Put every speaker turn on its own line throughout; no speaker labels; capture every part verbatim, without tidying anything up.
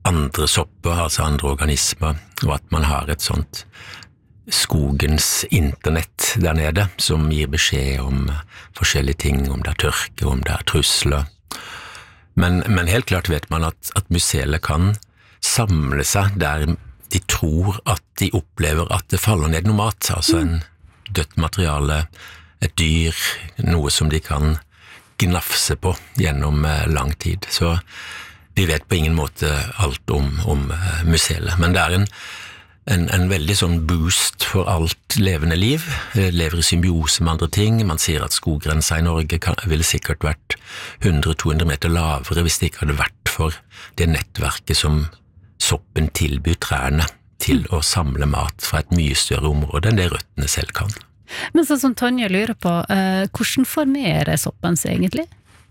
andre sopper, altså andre organismer, og at man har et sånt skogens internett der nede, som gir beskjed om forskjellige ting, om det er tørke, om det er trusler. Men, men helt klart vet man at, at museet kan samle seg der de tror at de opplever at det faller ned noe mat, altså en dødt materiale, et dyr, noe som de kan gnafse på gjennom lang tid. Så vi vet på ingen måte alt om, om museet, men det er en En, en veldig sånn boost for alt levende liv, det lever i symbiose med andre ting. Man sier at skoggrensa i Norge kan, ville sikkert vært hundre til to hundre meter lavere hvis det ikke hadde vært for det nettverket som soppen tilbyr trærne til å samle mat fra et mye større område enn det røttene selv kan.
Men sånn som Tonje lurer på, eh, hvordan formerer soppen seg egentlig?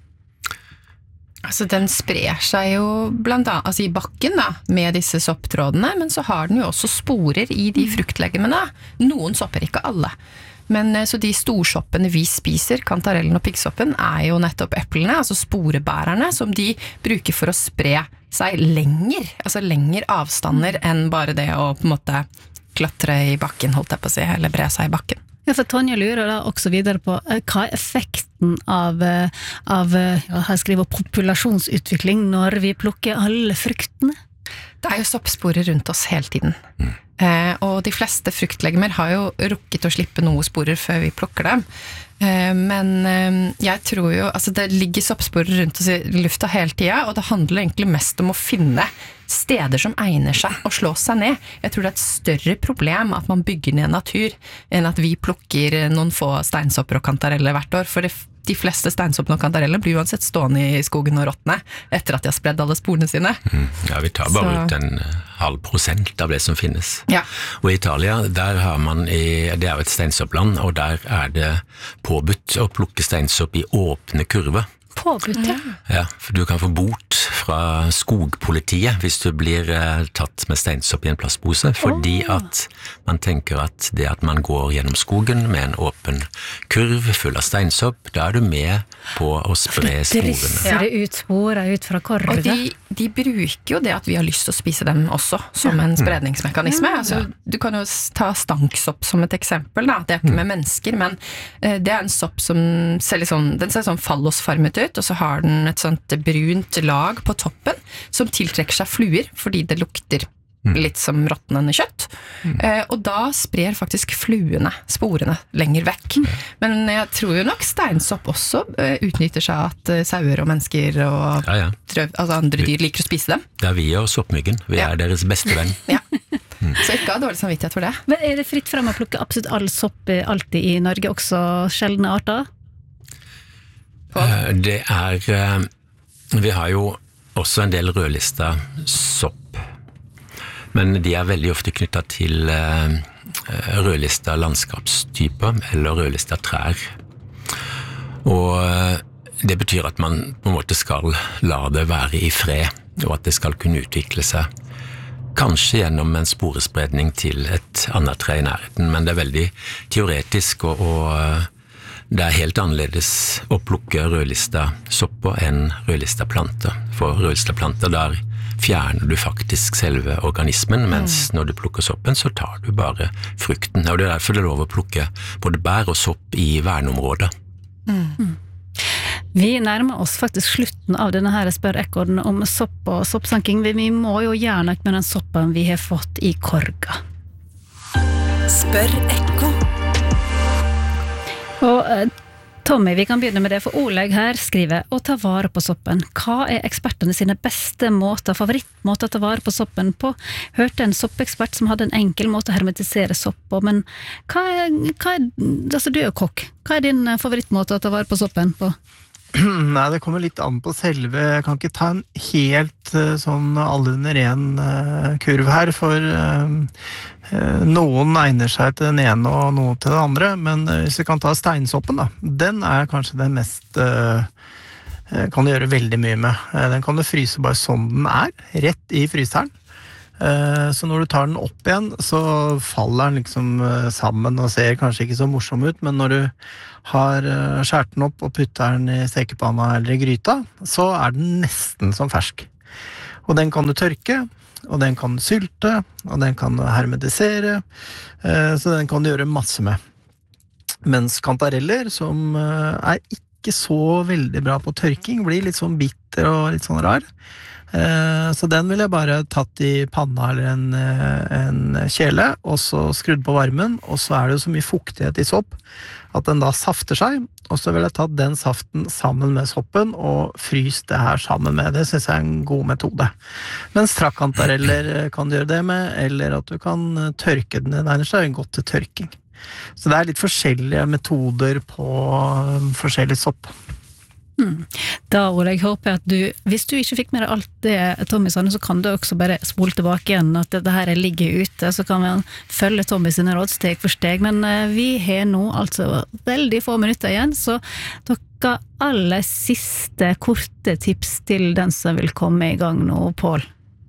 Altså, den sprer seg jo blant annet altså i bakken da, med disse sopptrådene, men så har den jo også sporer i de fruktlegemene. Noen sopper, ikke alle. Men så de storsoppene vi spiser, kantarellen og piggsoppen, er jo nettopp eplene, altså sporebærerne, som de bruker for å spre seg lenger, altså lenger avstander enn bare det å på en måte klatre i bakken, holdt jeg på å si, eller bre seg i bakken.
Ja, for Tonje lurer da også videre på eh, hva er effekten av, av ja, her skriver populasjonsutvikling når vi plukker alle fruktene?
Det er jo soppsporer rundt oss hele tiden. Mm. Eh, og de fleste fruktlegemer har jo rukket å slippe noe sporer før vi plukker dem. Eh, men eh, jeg tror jo, altså det ligger soppsporer rundt oss i lufta hele tiden, og det handler egentlig mest om å finne steder som egner seg å slå seg ned. Jeg tror det er et større problem at man bygger ned natur enn at vi plukker noen få steinsopper og kantareller hvert år, for det, de fleste steinsoppene og kantareller blir uansett stående i skogen og råtne etter at de har spredd alle sporene sine.
Mm, ja, vi tar bare
Så.
ut en halv prosent av det som finnes.
Ja.
Og i Italia, der har man, i, det er jo et steinsoppland, og der er det påbudt å plukke steinsopp i åpne kurver.
Påbudt, ja.
Ja, for du kan få bot fra skogpolitiet hvis du blir eh, tatt med steinsopp i en plastpose, fordi
Oh.
at man tenker at det at man går gjennom skogen med en åpen kurv full av steinsopp, da er du med på å spre sporene.
Drysser det ut sporer ut fra korvet.
Og de, de bruker jo det at vi har lyst til å spise dem også, som en spredningsmekanisme. Altså, du kan jo ta stanksopp som et eksempel, da. Det er ikke med mennesker, men eh, det er en sopp som ser litt sånn, den ser sånn fallosformet ut, og så har den et sånt brunt lag på toppen, som tiltrekker seg fluer, fordi det lukter litt som råtnende kjøtt. Mm. Eh, og da sprer faktisk fluene sporene lenger vekk. Mm. Men jeg tror jo nok steinsopp også eh, utnytter seg at eh, sauer og mennesker og
ja, ja.
Drøv, altså andre dyr liker å spise dem.
Det er vi og soppmyggen. Vi ja. er deres beste venn.
Ja. Mm. Så ikke ha dårlig samvittighet for det.
Men er det fritt frem å plukke absolutt all sopp alltid i Norge, også sjeldne arter?
Det er vi har jo også en del rødlista sopp, men de er veldig ofte knyttet til rødlista landskapstyper eller rødlista trær, og det betyr at man på en måte skal la det være i fred, og at det skal kunne utvikle seg kanskje gjennom en sporespredning til et annet tre i nærheten, men det er veldig teoretisk, og, og det er helt annerledes å plukke rødlista sopper enn rødlista planter. For rødlista planter, der fjerner du faktisk selve organismen, mens mm. når du plukker soppen, så tar du bare frukten. Og det er derfor det er lov å plukke både bær og sopp i verneområdet.
Mm. Vi nærmer oss faktisk slutten av denne her spør-ekkoden om sopp og soppsanking. Vi må jo gjøre noe med den soppen vi har fått i korga.
Spør-ekko.
Og eh, Tommy, vi kan begynne med det, for Oleg her skriver å ta vare på soppen. Hva er ekspertene sine beste måter, favorittmåter å ta vare på soppen på? Hørte en soppekspert som hadde en enkel måte å hermetisere sopp på, men hva er, hva er altså du er jo kokk, hva er din favorittmåte å ta vare på soppen på?
Nei, det kommer litt an på selve. Jeg kan ikke ta en helt sånn alle under en uh, kurv her, for uh, uh, noen egner seg til den ene og noe til den andre, men uh, hvis vi kan ta steinsoppen da, den er kanskje den mest uh, kan du gjøre veldig mye med. Uh, den kan du fryse bare som den er, rett i fryseren. Uh, så når du tar den opp igjen, så faller den liksom uh, sammen og ser kanskje ikke så morsom ut, men når du har uh, skjært den opp og putter den i stekepanna eller i gryta, så er den nesten som fersk. Og den kan du tørke, og den kan du sylte, og den kan du hermetisere, så den kan du gjøre masse med. Mens kantareller, som er ikke så veldig bra på tørking, blir litt sånn bitter og litt sånn rar. Så den vil jeg bare tatt i panna eller en, en kjele, og så skrudd på varmen, og så er det jo så mye fuktighet i sopp, at den da safter seg, og så vil jeg tatt den saften sammen med soppen og fryst det her sammen med. Det synes jeg er en god metode. Mens trakkantareller kan du gjøre det med, eller at du kan tørke den. Den er så godt til tørking. Så det er litt forskjellige metoder på forskjellig sopp.
Mm. Da, Ole, jeg håper at du, hvis du ikke fikk med deg alt det Tommy sa, så kan du også bare spole tilbake igjen at dette her ligger ute, så kan man følge Tommy sine råd steg for steg, men vi har nå altså veldig få minutter igjen, så dere aller siste korte tips til den som vil komme i gang nå, Pål.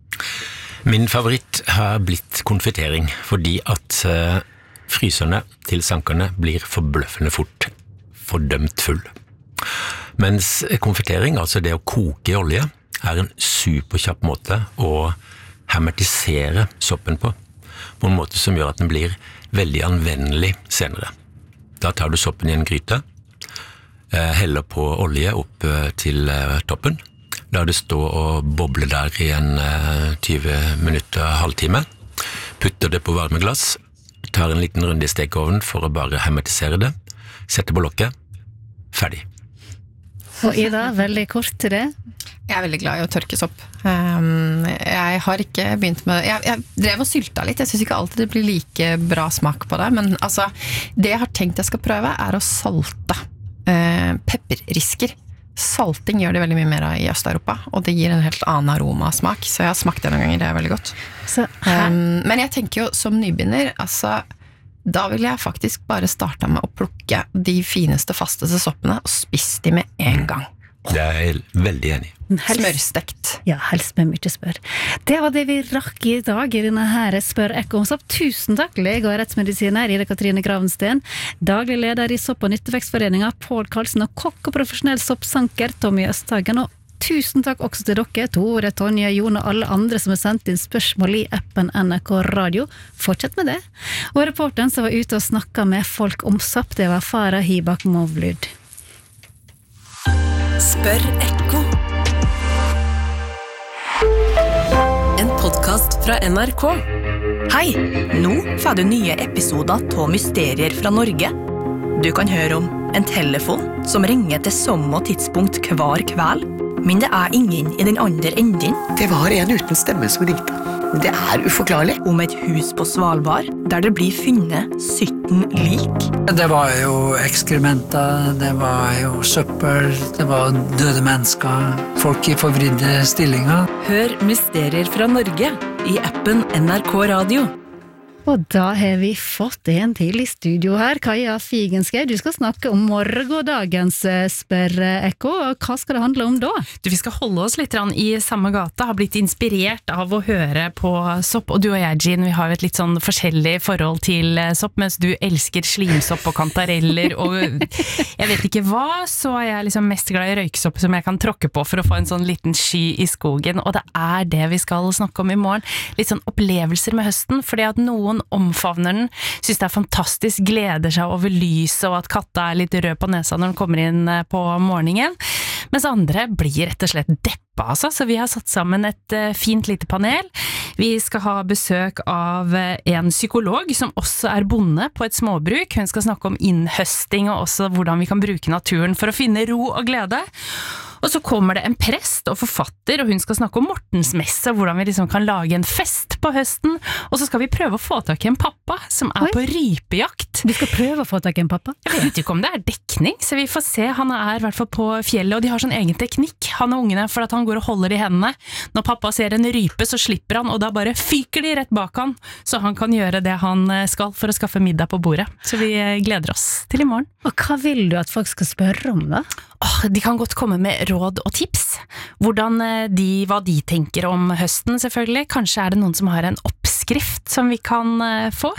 Min favoritt har blitt konfitering, fordi at uh, fryserne til sankerne blir forbløffende fort fordømt full. Mens konfitering, altså det å koke i olje, er en superkjapp måte å hermetisere soppen på, på en måte som gjør at den blir veldig anvendelig senere. Da tar du soppen i en gryte, heller på olje opp til toppen, lar det stå og boble der i en tyve minutter, halvtime, putter det på varmeglass, tar en liten runde i stekeovnen for å bare hermetisere det, setter på lokket, ferdig.
Og Ida, veldig kort til det.
Jeg er veldig glad i å tørke sopp. Um, jeg har ikke begynt med... Jeg, jeg drev og sylta litt. Jeg synes ikke alltid det blir like bra smak på det. Men altså, det jeg har tenkt jeg skal prøve er å salte uh, pepperrisker. Salting gjør det veldig mye mer av i Øst-Europa, og det gir en helt annen aroma og smak. Så jeg har smakt det noen ganger, det er veldig godt. Så, um, men jeg tenker jo som nybegynner, altså... Da vil jeg faktisk bare starte med å plukke de fineste fasteste soppene og spise de med en gang.
Det er jeg veldig enig.
Helst,
Smørstekt.
Ja, helst med mye spør. Det var det vi rakk i dag i denne her Spør Ekko om sopp. Tusen takk, lege og rettsmedisiner Ida Katrine Gravensten, daglig leder i Sopp- og Nyttevekstforeningen Pål Karlsen og kokk og profesjonell soppsanker Tommy Østhagen, og tusen takk også til dere, Tore, Tonje, Jon og alle andre som har sendt inn spørsmål i appen N R K Radio. Fortsett med det. Og reporteren som var ute og snakket med folk om sopp, det var Farah Hibak Movlud.
Spør Ekko. En podcast fra N R K. Hei, nå får du nye episoder av Mysterier fra Norge. Du kan høre om en telefon som ringer til samme tidspunkt hver kveld, men det er ingen i den andre enden.
Det var en uten stemme som ringte. Det er uforklarlig.
Om et hus på Svalbard, der det blir funnet sytten lik.
Det var jo ekskrementer, det var jo søppel, det var døde mennesker, folk i forvridde stillinger.
Hør Mysterier fra Norge i appen N R K Radio.
Og da har vi fått en til i studio her, Kaja Figenskei. Du skal snakke om morgendagens Spør Ekko. Hva skal det handle om da?
Du, vi skal holde oss litt i samme gata, har blitt inspirert av å høre på sopp. Og du og jeg, Jean, vi har jo et litt sånn forskjellig forhold til sopp, mens du elsker slimsopp og kantareller, og jeg vet ikke hva, så er jeg liksom mest glad i røyksopp som jeg kan tråkke på for å få en sånn liten sky i skogen. Og det er det vi skal snakke om i morgen. Litt sånn opplevelser med høsten, fordi at noen omfavner den, synes det er fantastisk, gleder seg over lyset og at katta er litt rød på nesa når den kommer inn på morgenen, mens andre blir rett og slett deppa, altså. Så vi har satt sammen et fint lite panel. Vi skal ha besøk av en psykolog som også er bonde på et småbruk. Hun skal snakke om innhøsting og også hvordan vi kan bruke naturen for å finne ro og glede. Og så kommer det en prest og forfatter, og hun skal snakke om Mortensmesse, hvordan vi liksom kan lage en fest på høsten. Og så skal vi prøve å få tak i en pappa som er Oi. På rypejakt.
Vi skal prøve å få tak i en pappa?
Jeg vet ikke om det er dekning, så vi får se. Han er i hvert fall på fjellet, og de har sånn egen teknikk, han og ungene, for at han går og holder i hendene. Når pappa ser en rype, så slipper han, og da bare fyker de rett bak han, så han kan gjøre det han skal for å skaffe middag på bordet. Så vi gleder oss til i morgen.
Og hva vil du at folk skal spørre om da?
Åh, de kan godt komme med råd og tips. Hvordan de, hva de tenker om høsten, selvfølgelig. Kanskje er det noen som har en oppskrift som vi kan få.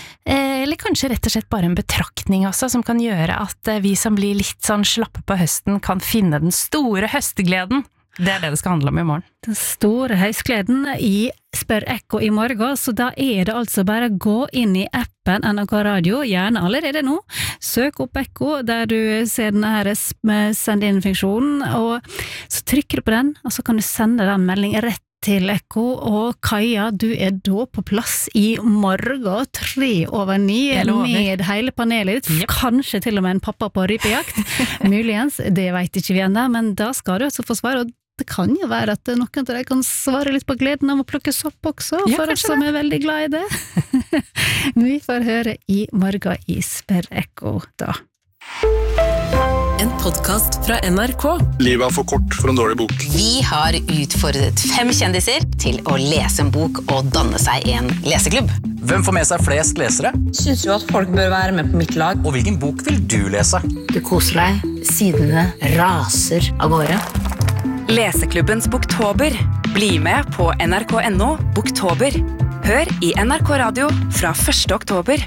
Eller kanskje rett og slett bare en betraktning også, som kan gjøre at vi som blir litt sånn slappe på høsten kan finne den store høstgleden. Det er det det skal handle om i morgen.
Den store høyskleden i Spør Ekko i morgen, så da er det altså bare å gå inn i appen N R K Radio, gjerne allerede nå. Søk opp Ekko, der du ser denne her send inn-funksjonen, og så trykker du på den, og så kan du sende den melding rett til Ekko, og Kaja, du er da på plass i morgen, tre over ni, med hele panelet ditt, yep. Kanskje til og med en pappa på rypejakt, muligens, det vet ikke vi enda, men da skal du altså få svare, og det kan jo være at noen av dere kan svare litt på gleden av å plukke sopp også, ja, for oss som er veldig glad i det. Vi får høre i morgen i Spør Ekko da.
En podcast fra N R K.
Livet er for kort for en dårlig bok.
Vi har utfordret fem kjendiser til å lese en bok og danne seg en leseklubb.
Hvem får med seg flest lesere?
Synes jo at folk bør være med på mitt lag.
Og hvilken bok vil du lese?
Du koser deg, sidene raser av gårde.
Leseklubbens Boktober. Bli med på N R K punktum N O Boktober. Hør i N R K Radio fra første oktober.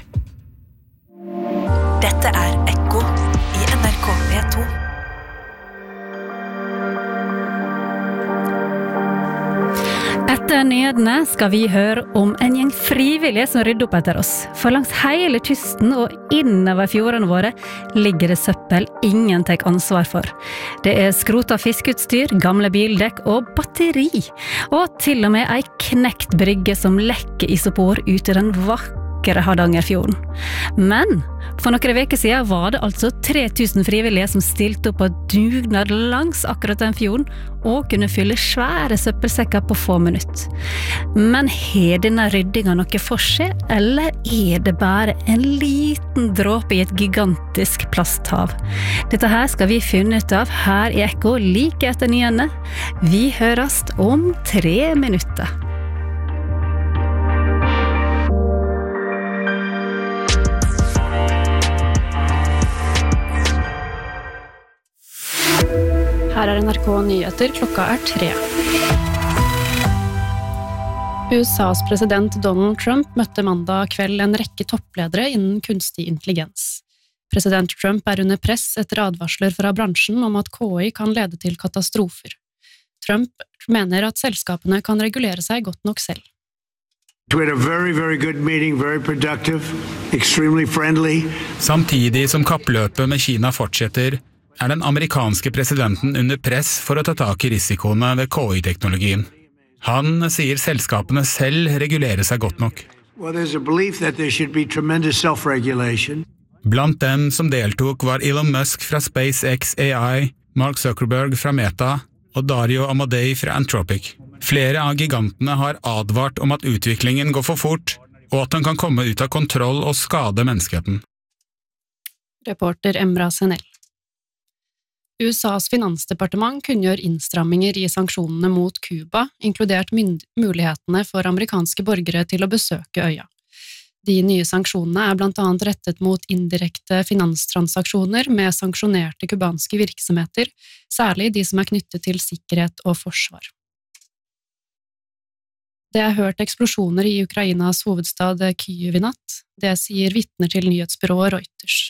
Dette er Ekko i N R K P to.
Etter nyhetene skal vi høre om en gjeng frivillige som rydder opp etter oss. For langs hele kysten og innover fjordene våre ligger det søppel ingen tar ansvar for. Det er skrota fiskeutstyr, gamle bildekk og batteri. Og til og med ei knekt brygge som lekker isopor ut i den vakre Hardangerfjorden. Men for noen veker siden var det altså tre tusen frivillige som stilte opp på dugnad langs akkurat den fjorden og kunne fylle svære søppelsekker på få minutter. Men har denne ryddinga noe for seg, eller er det bare en liten dråpe i et gigantisk plasthav? Dette her skal vi finne ut av her i Ekko like etter nyhende. Vi høres om tre minutter.
Her er N R K Nyheter, klokka er tre. U S A's president Donald Trump møtte mandag kveld en rekke toppledere innen kunstig intelligens. President Trump er under press etter advarsler fra bransjen om at K I kan lede til katastrofer. Trump mener at selskapene kan regulere seg godt nok selv.
We had a very, very good meeting, very productive, extremely friendly.
Samtidig som kappløpet med Kina fortsetter, er den amerikanske presidenten under press for å ta tak i risikoene ved K I-teknologien. Han sier selskapene selv regulerer seg godt nok.
Well, there's a belief that there should be tremendous self-regulation.
Blant dem som deltok var Elon Musk fra SpaceX A I, Mark Zuckerberg fra Meta og Dario Amodei fra Anthropic. Flere av gigantene har advart om at utviklingen går for fort, og at den kan komme ut av kontroll og skade menneskeheten.
Reporter Emra Senel. U S A's finansdepartement kunngjør innstramminger i sanksjonene mot Cuba, inkludert mulighetene for amerikanske borgere til å besøke øya. De nye sanksjonene er blant annet rettet mot indirekte finanstransaksjoner med sanksjonerte kubanske virksomheter, særlig de som er knyttet til sikkerhet og forsvar. Det er hørt eksplosjoner i Ukrainas hovedstad Kyiv i natt, det sier vitner til nyhetsbyrået Reuters.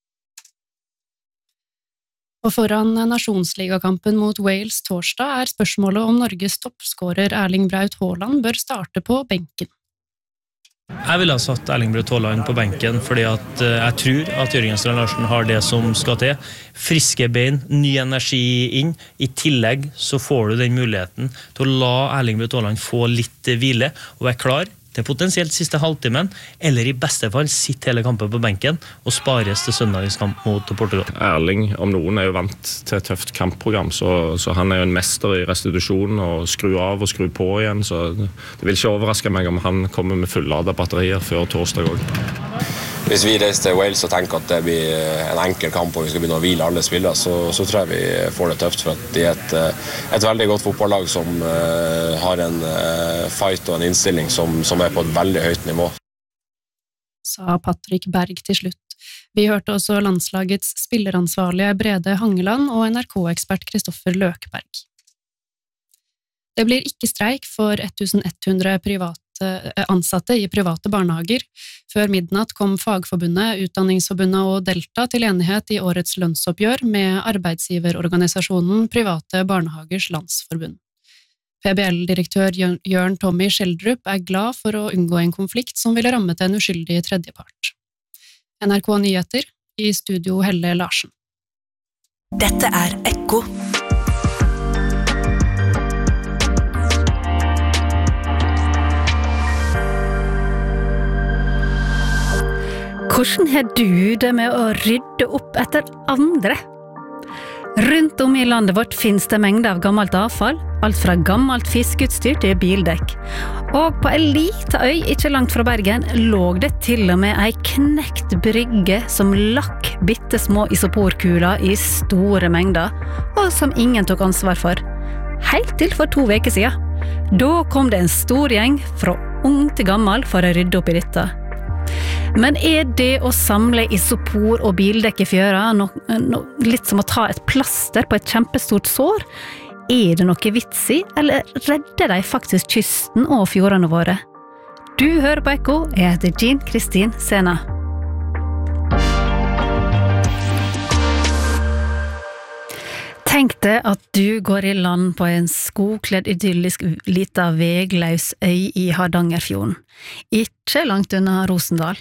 Og foran nasjonsligakampen mot Wales torsdag er spørsmålet om Norges toppskårer Erling Braut Haaland bør starte på benken.
Jeg ville ha satt Erling Braut Haaland på benken fordi at jeg tror at Jørgen Strand Larsen har det som skal til. Friske bein, ny energi inn. I tillegg så får du den muligheten til å la Erling Braut Haaland få litt hvile og være klar til potensielt siste halvtimen, eller i beste fall sitte hele kampen på benken og spares til søndagens kamp mot Portugal.
Erling, om noen, er jo vant til et tøft kampprogram, så, så han er jo en mester i restitusjon og skru av og skru på igjen, så det vil ikke overraske meg om han kommer med fullada batterier før torsdag også.
Hvis vi reiser til Wales og tenker at det blir en enkel kamp og vi skal begynne å hvile alle spillere, så, så tror jeg vi får det tøft, for at de er et, et veldig godt fotballag som uh, har en uh, fight og en innstilling som, som er på et veldig høyt nivå.
Sa Patrick Berg til slutt. Vi hørte også landslagets spilleransvarlige Brede Hangeland og N R K-ekspert Kristoffer Løkberg. Det blir ikke streik for tusen ett hundre privat private, ansatte i private barnehager. Før midnatt kom Fagforbundet, Utdanningsforbundet og Delta til enighet i årets lønnsoppgjør med arbeidsgiverorganisasjonen Private Barnehagers Landsforbund. P B L-direktør Jørn Tommy Schjelderup er glad for å unngå en konflikt som ville rammet en uskyldig tredjepart. N R K Nyheter, i studio Helle Larsen.
Dette er Ekko.
Hvordan har du det med å rydde opp etter andre? Rundt om i landet vårt finnes det mengder av gammelt avfall, alt fra gammelt fiskeutstyr til bildekk. Og på en liten øy ikke langt fra Bergen lå det til og med ei knekt brygge som lakk bittesmå isoporkuler i store mengder, og som ingen tok ansvar for. Helt til for to veker siden. Da kom det en stor gjeng fra ung til gammel for å rydde opp i dette. Men er det å samle isopor og bildekk i fjøra no, no, litt som å ta et plaster på et kjempestort sår? Er det noe vits i, eller redder de faktisk kysten og fjordene våre? Du hører på Ekko, jeg heter Jean Kristin Sena. Tenk deg at du går i land på en skogkledd idyllisk lita veglaus øy i Hardangerfjorden. Ikke langt unna Rosendal.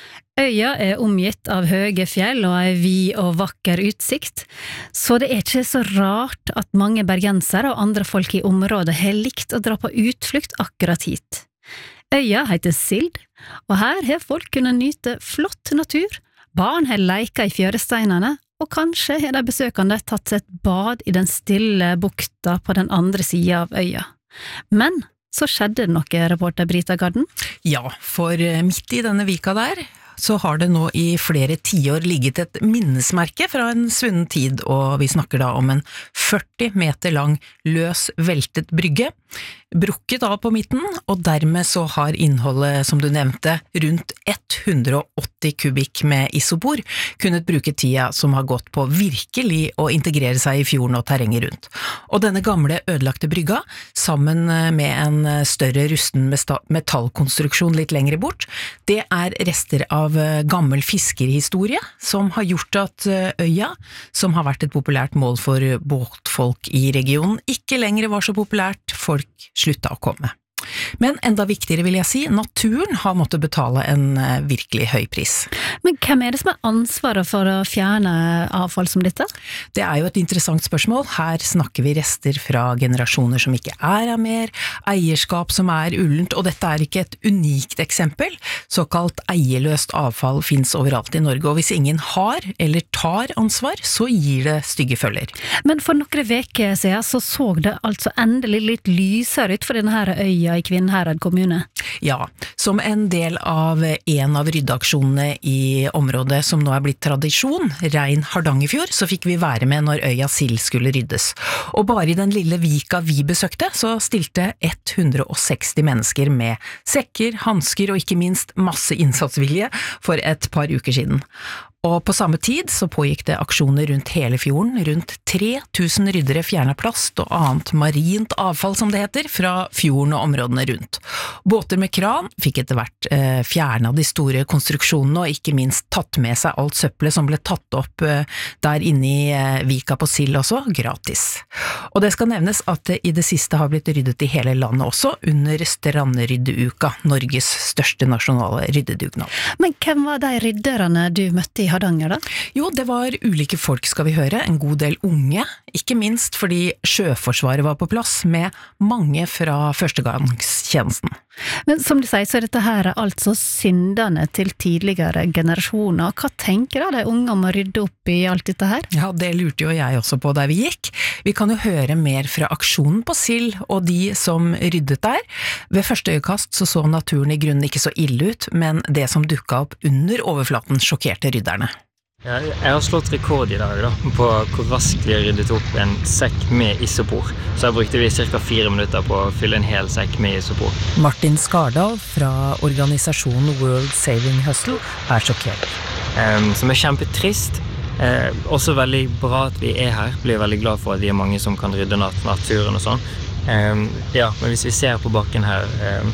Øya er omgitt av høye fjell og en vid og vakker utsikt, så det er ikke så rart at mange bergensere og andre folk i området har likt å dra på utflukt akkurat hit. Øya heter Sild, og her har folk kunnet nyte flott natur, barn har leika i fjøresteinene, og kanskje har de besøkende tatt seg et bad i den stille bukta på den andre siden av øya. Men så skjedde det noe, reporter Brita Garden?
Ja, for midt i denne vika der, så har det nå i flere tiår ligget et minnesmerke fra en svunnen tid, og vi snakker da om en førti meter lang løs veltet brygge, brukket av på midten, og dermed så har innholdet, som du nevnte, rundt hundre og åtti kubikk med isopor, kunnet bruke tida som har gått på virkelig å integrere seg i fjorden og terrenget rundt. Og denne gamle ødelagte brygga, sammen med en større rusten metallkonstruksjon litt lengre bort, det er rester av gammel fiskerhistorie, som har gjort at øya, som har vært et populært mål for båtfolk i regionen, ikke lenger var så populært, folk slutta å komme. Men enda viktigere vil jeg si, naturen har måttet betale en virkelig høy pris.
Men hvem er det som er ansvaret for å fjerne avfall som dette?
Det er jo et interessant spørsmål. Her snakker vi rester fra generasjoner som ikke er av mer, eierskap som er ullent, og dette er ikke et unikt eksempel. Såkalt eierløst avfall finnes overalt i Norge, og hvis ingen har eller tar ansvar, så gir det stygge følger.
Men for noen veker siden så så det altså endelig litt lysere ut for denne her øya i Kvinnherad kommune.
Ja, som en del av en av ryddeaksjonene i området som nå er blitt tradisjon, Rein Hardangerfjord, så fikk vi være med når øya Sild skulle ryddes. Og bare i den lille vika vi besøkte, så stilte hundre og seksti mennesker med sekker, handsker og ikke minst masse innsatsvilje for et par uker siden. Og på samme tid så pågikk det aksjoner rundt hele fjorden, rundt tre tusen ryddere fjernet plast og annet marint avfall som det heter, fra fjorden og områdene rundt. Båter med kran fikk etter hvert eh, fjernet de store konstruksjonene og ikke minst tatt med seg alt søppelet som ble tatt opp eh, der inne i eh, vika på Sild også, gratis. Og det skal nevnes at det i det siste har blitt ryddet i hele landet også, under Strandryddeuka, Norges største nasjonale ryddedugnad.
Men hvem var de rydderne du møtte i Hardanger da?
Jo, det var ulike folk skal vi høre, en god del unge, ikke minst fordi Sjøforsvaret var på plass med mange fra førstegangstjenesten.
Men som du sier, så er dette her altså syndene til tidligere generasjoner. Hva tenker da de unge om å rydde opp i alt dette her?
Ja, det lurte jo jeg også på der vi gikk. Vi kan jo høre mer fra aksjonen på Sild og de som ryddet der. Ved første øyekast så så naturen i grunnen ikke så ille ut, men det som dukket opp under overflaten sjokkerte rydderne.
Ja, jeg har slått rekord i dag da, på hvor raskt vi har ryddet opp en sekk med isopor. Så jeg brukte vi cirka fire minutter på å fylle en hel sekk med isopor.
Martin Skardal fra organisasjonen World Saving Hustle er sjokkert.
Um, som er kjempetrist. Uh, også veldig bra at vi er her. Blir veldig glad for at vi er mange som kan rydde nat- naturen og sånn. Um, ja, men hvis vi ser på bakken her, um,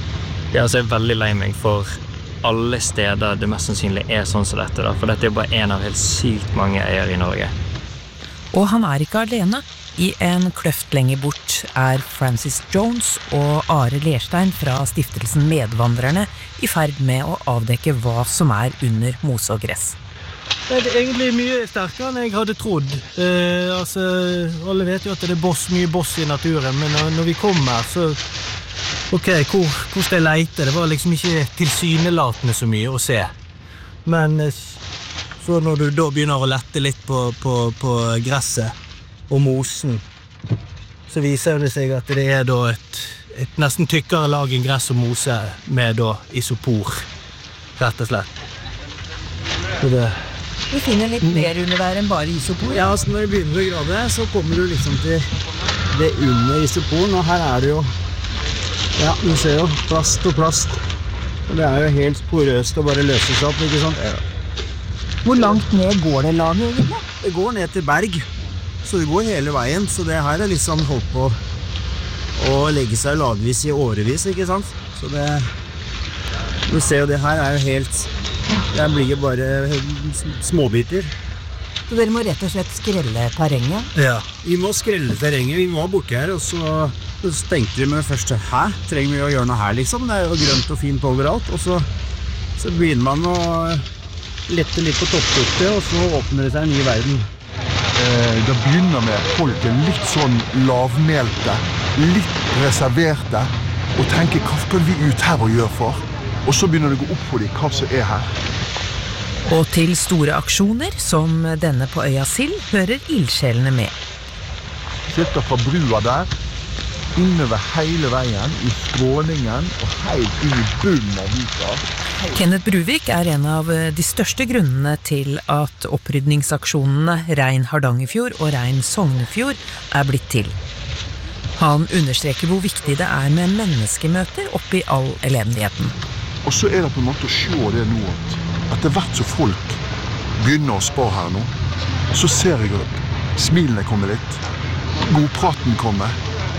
Ja, altså jeg er veldig lei meg for alle steder det mest sannsynlig er sånn som dette da, for dette er bare en av helt sykt mange øyer i Norge.
Og han er ikke alene. I en kløft lenger bort er Francis Jones og Are Lerstein fra stiftelsen Medvandrerne i ferd med å avdekke hva som er under mose og gress.
Det er egentlig mye sterkere enn jeg hadde trodd. Eh, altså, alle vet jo at det er boss, mye boss i naturen, men når, når vi kom her, så... Ok, hvor, hvor skal jeg leite? Det var liksom ikke tilsynelatende så mye å se. Men så når du da begynner å lette litt på, på, på gresset og mosen, så viser det seg at det er da et, et nesten tykkere lag enn gress og mose med da isopor, rett og slett. Så det...
Du finner litt mer under der enn bare isopor?
Ja, altså når du begynner å grave, så kommer du liksom til det under isoporen, og her er det jo, ja, du ser jo, plast og plast. Og det er jo helt porøst å bare løse seg opp, ikke sant? Ja.
Hvor langt ned går det laget egentlig?
Det går ned til berg, så det går hele veien, så det her er liksom holdt på å legge seg lagvis i årevis, ikke sant? Så det, du ser jo, det her er jo helt... Det blir bare småbiter.
Så dere må rett og slett skrelle terrenget?
Ja, vi må skrelle terrenget. Vi var borte her, og så, så tenkte vi med først, her trenger vi å gjøre noe her liksom. Det er jo grønt og fint overalt, og så, så begynner man å lette litt på toppkortet, og så åpner det seg en ny verden.
Eh, det begynner med folk er litt sånn lavmælte, litt reserverte, og tenker, hva skal vi ut her og gjøre for? Og så begynner det å gå opp for dem hva som er her.
Og til store aksjoner, som denne på øya Sild, hører ildsjelene med.
Sitter fra brua der, innover hele veien, i skråningen, og helt inn i bunnen av vika.
Kenneth Bruvik er en av de største grunnene til at opprydningsaksjonene Rein Hardangerfjord og Rein Sognefjord er blitt til. Han understreker hvor viktig det er med menneskemøter oppi all elendigheten.
Og så er det på en måte å se det nå at etter hvert så folk begynner å spare her nå, så ser jeg at smilene kommer litt, godpraten kommer,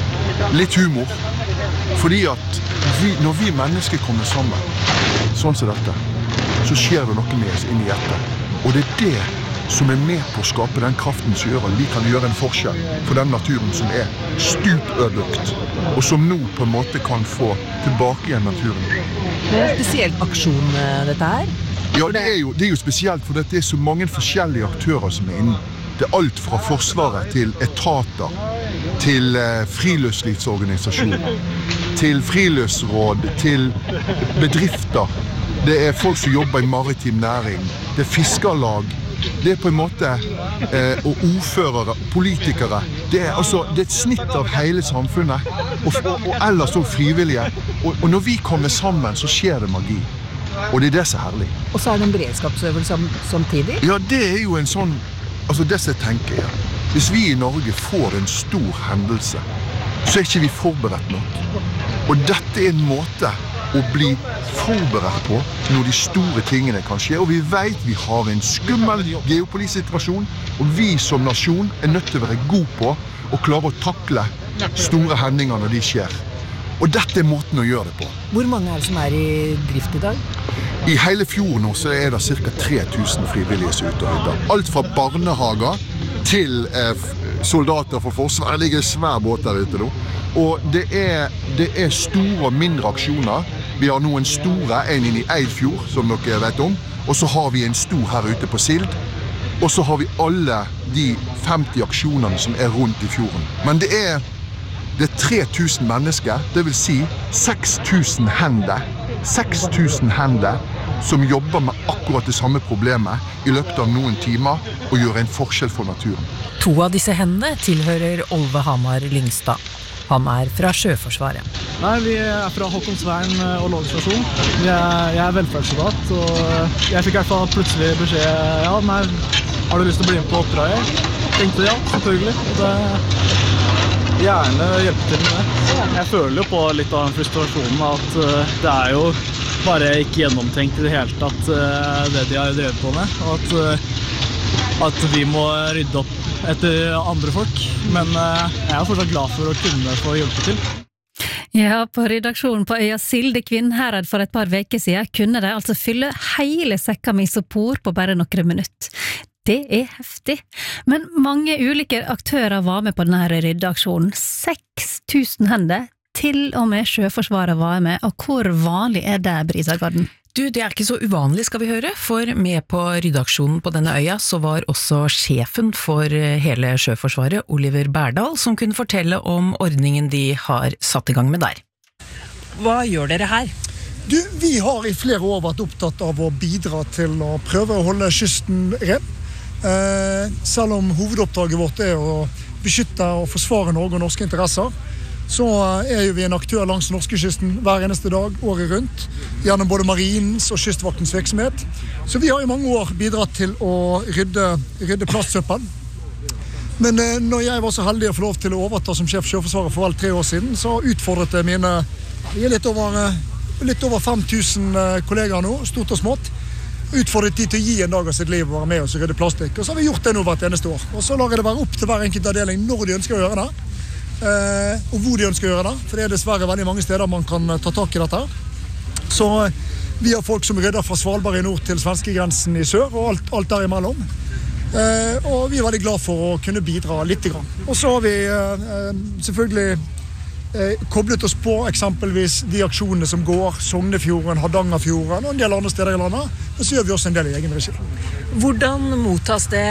litt humor. Fordi at vi, når vi mennesker kommer sammen, sånn som dette, så skjer det noe med oss inn i hjertet. Og det er det som er med på å skape den kraften som gjør at vi kan gjøre en forskjell for den naturen som er stupødelagt, og som nå på en måte kan få tilbake igjen naturen.
Det er en spesiell aksjon dette her?
Ja, det er jo, det er jo spesielt, for det er så mange forskjellige aktører som er inne. Det er alt fra Forsvaret til etater, til eh, friluftslivsorganisasjoner, til friluftsråd, til bedrifter. Det er folk som jobber i maritim næring, det er fiskerlag, det er på en måte eh, og ordførere, politikere. Det er, altså, det er et snitt av hele samfunnet, og, og, og ellers også frivillige. Og, og når vi kommer sammen, så skjer det magi. Og det er det som er herlig.
Og så er det en beredskapsøvelse samtidig?
Ja, det er jo en sånn, altså det som jeg tenker jeg. Hvis vi i Norge får en stor hendelse, så er ikke vi forberedt nok. Og dette er en måte å bli forberedt på når de store tingene kan skje. Og vi vet vi har en skummel geopolitisk situasjon, og vi som nasjon er nødt til å være god på å klare å takle store hendinger når de skjer. Og dette er måten å gjøre det på.
Hvor mange er det som er i drift i dag?
I hele fjorden nå så er det cirka tre tusen frivillige som er ute og rydder. Alt fra barnehager til eh, soldater for forsvar. Det ligger en svær båt der ute nå. Og det er, det er store og mindre aksjoner. Vi har noen store, en inn i Eidfjord, som dere vet om. Og så har vi en stor her ute på Sild. Og så har vi alle de femti aksjonene som er rundt i fjorden. Men det er, det er tre tusen mennesker, det vil si seks tusen hender. seks tusen hender som jobber med akkurat det samme problemet i løpet av noen timer og gjør en forskjell for naturen.
To av disse hendene tilhører Olve Hamar Lyngstad. Han er fra Sjøforsvaret.
Nei, vi er fra Håkonsvern og Lågstasjon. Jeg, jeg er velferdssoldat, og jeg fikk i hvert fall plutselig beskjed, ja, nei, har du lyst til å bli med på oppdraget? Tenkte ja, selvfølgelig. Det, gjerne hjelpe til med det. Jeg føler jo på litt av den frustrasjonen at uh, det er jo bare ikke gjennomtenkt i det hele tatt uh, det de har drevet på med, og at, uh, at vi må rydde opp etter andre folk, men uh, jeg er fortsatt glad for å kunne få hjelpe til.
Ja, på redaksjonen på Øya Silde Kvinnherad for et par veker siden kunne de altså fylle hele sekka med isopor på bare noen minutter. Det er heftig. Men mange ulike aktører var med på denne ryddeaksjonen. seks tusen hender, til og med Sjøforsvaret var med. Og hvor vanlig er det, Brisa Garden?
Du, det er ikke så uvanlig, skal vi høre, for med på ryddeaksjonen på denne øya så var også sjefen for hele Sjøforsvaret, Oliver Berdal, som kunne fortelle om ordningen de har satt i gang med der.
Hva gjør dere her?
Du, vi har i flere år vært opptatt av å bidra til å prøve å holde kysten ren. Eh, selv om hovedoppdraget vårt er å beskytte og forsvare Norge og norske interesser, så er jo vi en aktør langs norskekysten hver eneste dag, året rundt, gjennom både marinens og kystvaktens virksomhet. Så vi har i mange år bidratt til å rydde, rydde plastsøppel. Men eh, når jeg var så heldig å få lov til å overta som sjef Sjøforsvaret for vel tre år siden, så utfordret jeg mine, vi er litt over, litt over fem tusen kollegaer nå, stort og smått, utfordret de til å gi en dag av sitt liv og være med oss og rydde plastikk. Og så har vi gjort det nå hvert eneste år. Og så lar jeg det være opp til hver enkelt avdeling når de ønsker å gjøre det. Uh, og hvor de ønsker å gjøre det, for det er dessverre veldig mange steder man kan uh, ta tak i dette. Så uh, vi har folk som rydder fra Svalbard i nord til svenskegrensen i sør, og alt, alt derimellom. Uh, og vi er veldig glad for å kunne bidra litt grann. Og så har vi uh, uh, selvfølgelig uh, koblet oss på eksempelvis de aksjonene som går, Sognefjorden, Hardangerfjorden og en del andre steder i landet, og så gjør vi også en del i egen regi.
Hvordan mottas det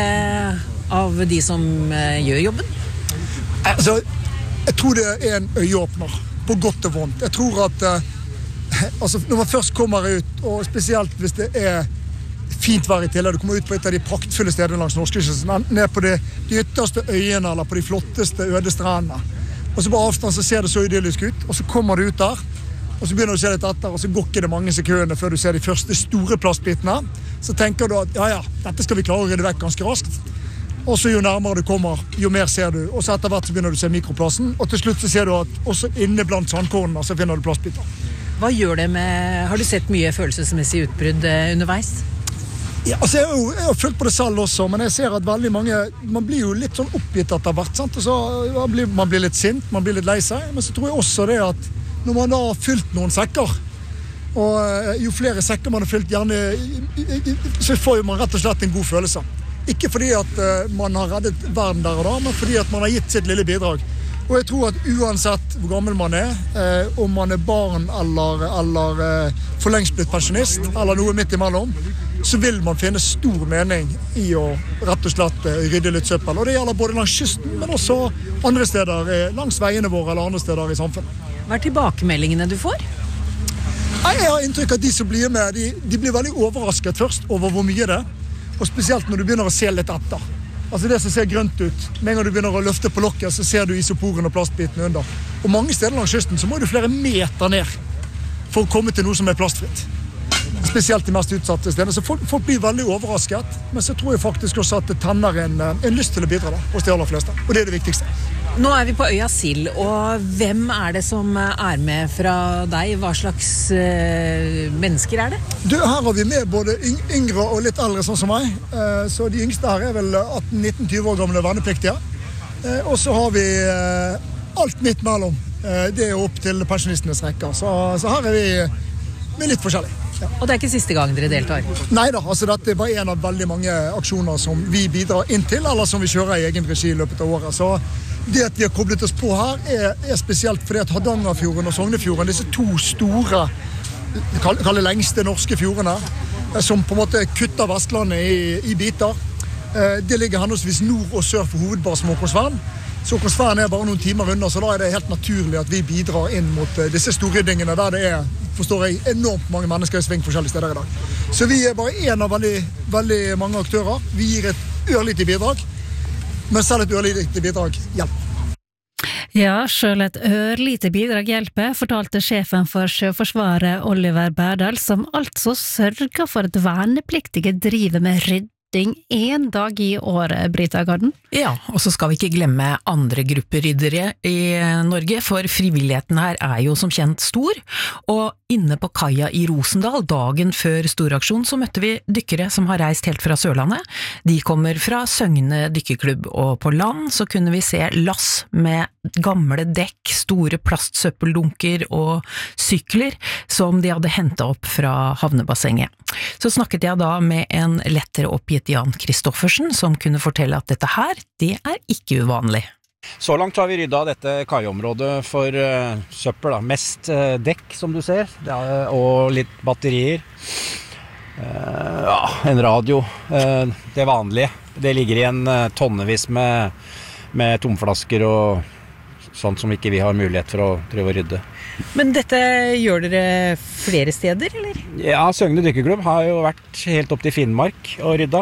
av de som uh, gjør jobben?
Altså, jeg tror det er en øyeåpner, på godt og vondt. Jeg tror at eh, altså, når man først kommer ut, og spesielt hvis det er fint vær i tillegg, du kommer ut på et av de praktfulle stedene langs norskekysten, ned på de, de ytterste øyene, eller på de flotteste øde strandene. Og så på avstand så ser det så idyllisk ut, og så kommer du ut der, og så begynner du å se litt etter, og så går ikke det mange sekunder før du ser de første store plastbitene. Så tenker du at ja, ja, dette skal vi klare å rydde vekk ganske raskt. Og så jo nærmere du kommer, jo mer ser du. Og så etter hvert så begynner du å se mikroplassen. Og til slutt så ser du at også inne blant sandkornene så finner du plastbiter.
Hva gjør det med... Har du sett mye følelsesmessig utbrudd underveis?
Ja, altså jeg har jo jeg har følt på det selv også, men jeg ser at veldig mange... Man blir jo litt sånn oppgitt etter hvert, sant? Og så man blir man blir litt sint, man blir litt lei seg. Men så tror jeg også det at når man da har fylt noen sekker, og jo flere sekker man har fylt gjerne, så får man rett og slett en god følelse. Ikke fordi at uh, man har reddet verden der og da, men fordi at man har gitt sitt lille bidrag. Og jeg tror at uansett hvor gammel man er, uh, om man er barn eller, eller uh, for lengst blitt pensjonist, eller noe midt imellom, så vil man finne stor mening i å rett og slett uh, rydde litt søppel. Og det gjelder både langs kysten, men også andre steder, uh, langs veiene våre eller andre steder i samfunnet.
Hva er tilbakemeldingene du får?
Jeg har inntrykk at de som blir med, de, de blir veldig overrasket først over hvor mye det er. Og spesielt når du begynner å se litt etter. Altså det som ser grønt ut. Med en gang du begynner å løfte på lokket, så ser du isoporen og plastbitene under. Og mange steder langs kysten så må du flere meter ned for å komme til noe som er plastfritt. Spesielt de mest utsatte stedene. Så folk, folk blir veldig overrasket. Men så tror jeg faktisk også at det tenner en, en lyst til å bidra da, hos de aller fleste. Og det er det viktigste.
Nå er vi på Øya Sild, og hvem er det som er med fra deg? Hva slags uh, mennesker er det?
Du, her har vi med både yngre og litt eldre sånn som meg. Uh, så de yngste her er vel atten nitten tjue år gamle vernepliktige. Uh, og så har vi uh, alt midt mellom. Uh, det er opp til pensjonistenes rekker. Så, så her er vi, vi er litt forskjellige. Ja.
Og det er ikke siste gang dere deltar?
Neida, altså dette var en av veldig mange aksjoner som vi bidrar inn til, eller som vi kjører i egen regi i løpet av året. Så det at vi har koblet oss på her er, er spesielt fordi at Hardangerfjorden og Sognefjorden, disse to store, kall, kall det lengste norske fjordene, som på en måte kutter Vestlandet i, i biter, det ligger henholdsvis nord og sør for hovedbasen Håkonsvern. Så Håkonsvern er bare noen timer unna, så da er det helt naturlig at vi bidrar inn mot disse storryddingene der det er, forstår jeg, enormt mange mennesker i sving forskjellige steder i dag. Så vi er bare en av veldig, veldig mange aktører. Vi gir et ørlite bidrag, men selv et ørlite bidrag hjelper.
Ja, selv et ørlite bidrag hjelper, fortalte sjefen for Sjøforsvaret Oliver Berdal, som altså sørger for at vernepliktige driver med rydding rydding en dag i året, Brita Garden?
Ja, og så skal vi ikke glemme andre grupperyddere i Norge, for frivilligheten her er jo som kjent stor, og inne på kaia i Rosendal, dagen før storaksjon, så møtte vi dykkere som har reist helt fra Sørlandet. De kommer fra Søgne dykkerklubb, og på land så kunne vi se lass med gamle dekk, store plastsøppeldunker og sykler som de hadde hentet opp fra havnebassenget. Så snakket jeg da med en lettere oppgitt Jan Kristoffersen, som kunne fortelle at dette her, det er ikke uvanlig.
Så langt har vi ryddet dette kaiområdet for uh, søppel, da. Mest uh, dekk, som du ser, er, og litt batterier. Uh, ja, en radio, uh, det vanlige. Det ligger igjen uh, tonnevis med, med tomflasker og sånt som ikke vi har mulighet for å prøve å rydde.
Men dette gjør dere flere steder, eller?
Ja, Søgne dykkerklubb har jo vært helt opp til Finnmark og rydda.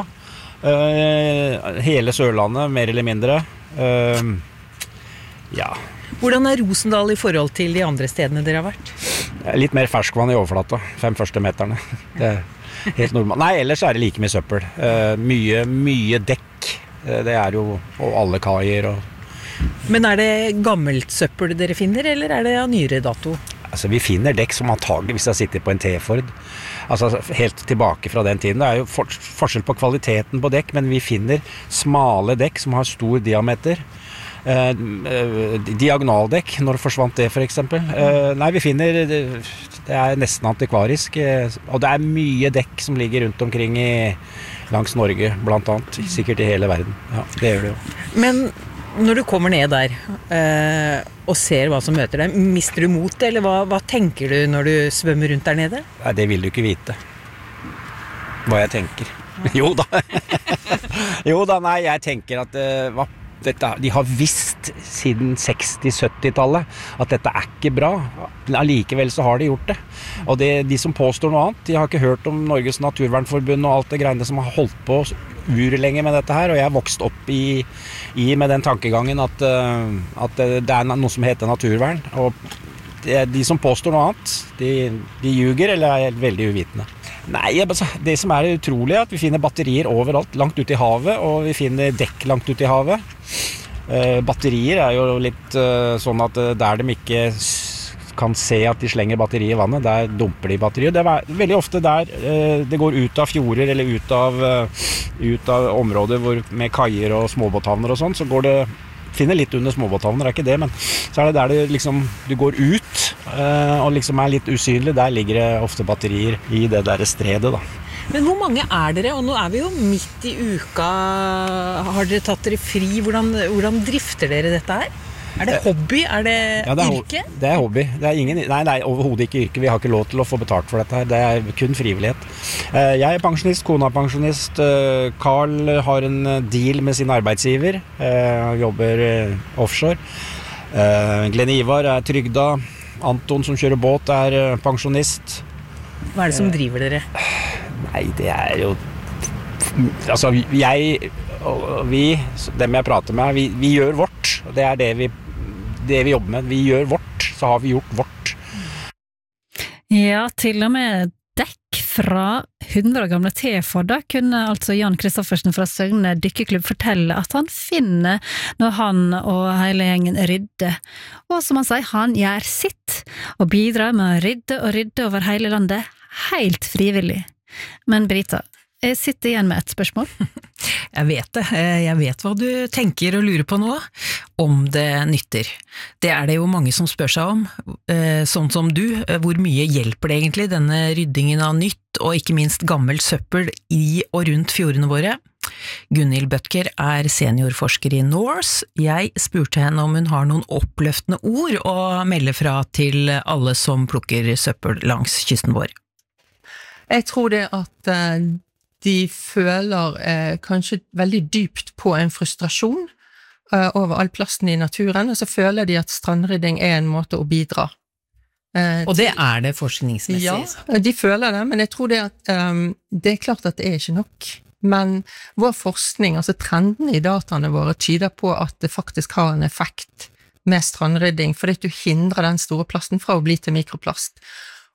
Uh, hele Sørlandet, mer eller mindre. Uh, ja.
Hvordan er Rosendal i forhold til de andre stedene dere har vært?
Litt mer ferskvann i overflata, fem første meterne. Det er helt normalt. Nei, ellers er det like mye søppel. Uh, mye, mye dekk. Uh, det er jo og alle kaier og
Men er det gammelt søppel dere finner, eller er det av nyere dato?
Altså, vi finner dekk som antageligvis har sittet på en T-Ford. Altså, helt tilbake fra den tiden. Det er jo for, forskjell på kvaliteten på dekk, men vi finner smale dekk som har stor diameter. Eh, eh, diagonaldekk, når forsvant det for eksempel? Eh, nei, vi finner, det, det er nesten antikvarisk, eh, og det er mye dekk som ligger rundt omkring i, langs Norge, blant annet, sikkert i hele verden. Ja, det gjør det jo.
Men når du kommer ned der eh, og ser hva som møter deg, mister du mot det, eller hva, hva tenker du når du svømmer rundt der nede?
Nei, det vil du ikke vite. Hva jeg tenker. Jo da. Jo da, nei, jeg tenker at uh, hva, dette, de har visst siden seksti-sytti-tallet at dette er ikke bra. Allikevel så har de gjort det. Og det, de som påstår noe annet, de har ikke hørt om Norges Naturvernforbund og alt det greiene som har holdt på urelenge med dette her, og jeg har vokst opp i, i med den tankegangen at, uh, at det er noe som heter naturvern, og det, de som påstår noe annet, de, de ljuger eller er veldig uvitende. Nei, det som er utrolig er at vi finner batterier overalt, langt ute i havet, og vi finner dekk langt ute i havet. Uh, batterier er jo litt uh, sånn at uh, der de ikke kan se at de slenger batteri i vannet, der dumper de batterier. Det er veldig ofte der uh, det går ut av fjorder eller ut av, uh, ut av områder hvor, med kaier og småbåthavner og sånn, så går det, finner litt under småbåthavner, er ikke det, men så er det der det liksom, du går ut uh, og liksom er litt usynlig, der ligger det ofte batterier i det der stredet da.
Men hvor mange er dere? Og nå er vi jo midt i uka. Har dere tatt dere fri? Hvordan, hvordan drifter dere dette her? Er det hobby? Er det,
ja, det er
yrke?
Det er hobby. Det er ingen, nei, nei, overhodet ikke yrke. Vi har ikke lov til å få betalt for dette her. Det er kun frivillighet. Jeg er pensjonist, kona er pensjonist. Carl har en deal med sin arbeidsgiver. Han jobber offshore. Glenn Ivar er trygda. Anton som kjører båt er pensjonist.
Hva er det som driver dere?
Nei, det er jo altså jeg og vi, dem jeg prater med, vi, vi gjør vårt. Det er det vi, det vi jobber med. Vi gjør vårt, så har vi gjort vårt.
Ja, til og med dekk fra hundre år gamle T-Forda kunne altså Jan Kristoffersen fra Søgne dykkerklubb fortelle at han finner når han og hele gjengen rydder. Og som han sier, han gjør sitt og bidrar med å rydde og rydde over hele landet, helt frivillig. Men Brita, jeg sitter igjen med et spørsmål.
Jeg vet det. Jeg vet hva du tenker og lurer på nå. Om det nytter. Det er det jo mange som spør seg om. Sånn som du. Hvor mye hjelper det egentlig, denne ryddingen av nytt og ikke minst gammel søppel i og rundt fjordene våre? Gunhild Bøttger er seniorforsker i Norse. Jeg spurte henne om hun har noen oppløftende ord å melde fra til alle som plukker søppel langs kysten vår.
Jeg tror det at eh, de føler eh, kanskje veldig dypt på en frustrasjon eh, over all plasten i naturen, og så føler de at strandrydding er en måte å bidra.
Eh, og det er det forskningsmessig?
Ja, de føler det, men jeg tror det at eh, det er klart at det er ikke nok. Men vår forskning, altså trendene i dataene våre, tyder på at det faktisk har en effekt med strandrydding, fordi du hindrer den store plasten fra å bli til mikroplast.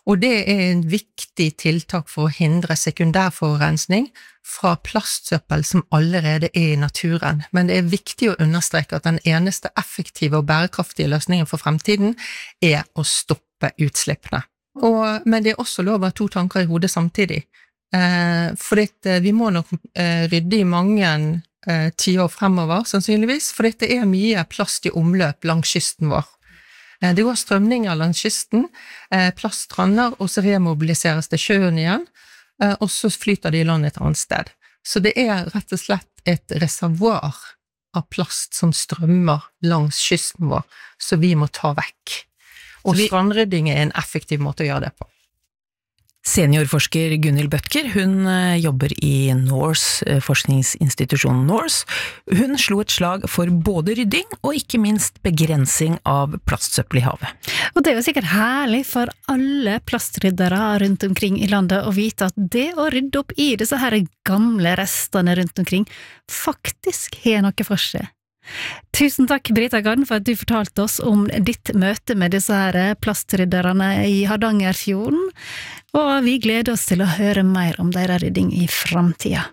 Og det er en viktig tiltak for å hindre sekundærforurensning fra plastsøppel som allerede er i naturen. Men det er viktig å understreke at den eneste effektive og bærekraftige løsningen for fremtiden er å stoppe utslippene. Og, men det er også lov å ha to tanker i hodet samtidig. Eh, for det, vi må nok eh, rydde i mange eh, tiår fremover, sannsynligvis, for det er mye plast i omløp langs kysten vår. Det går strømninger langs kysten, plast strander, og så remobiliseres det sjøen igjen, og så flyter de i land et annet sted. Så det er rett og slett et reservoar av plast som strømmer langs kysten vår, så vi må ta vekk. Og vi... strandrydding er en effektiv måte å gjøre det på.
Seniorforsker Gunhild Bøttger, hun jobber i Norse, forskningsinstitusjonen Norse. Hun slo et slag for både rydding og ikke minst begrensing av plastsøppel i havet.
Og det er jo sikkert herlig for alle plastryddere rundt omkring i landet å vite at det å rydde opp i disse her gamle restene rundt omkring faktisk har noe for seg. Tusen takk, Brita Garden, for at du fortalte oss om ditt møte med disse her plastrydderne i Hardangerfjorden, og vi gleder oss til å høre mer om deres rydding i fremtiden.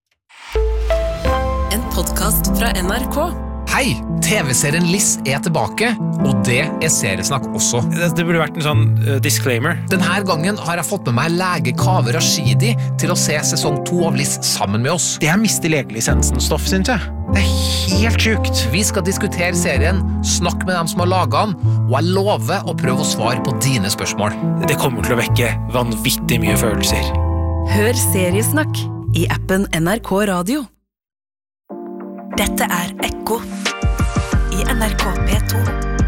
En podcast fra N R K.
Hei, T V-serien Liss er tilbake, og det er seriesnakk også.
Det burde vært en sånn uh, disclaimer.
Denne gangen har jeg fått med meg lege Kaveh Rashidi til å se sesong to av Liss sammen med oss.
Det er mistet legelisensen stoff, synes jeg. Det er helt sjukt.
Vi skal diskutere serien, snakke med dem som har laget den, og jeg lover å prøve å svare på dine spørsmål.
Det kommer til å vekke vanvittig mye følelser.
Hør seriesnakk i appen N R K Radio. Dette er Ekko i N R K P to.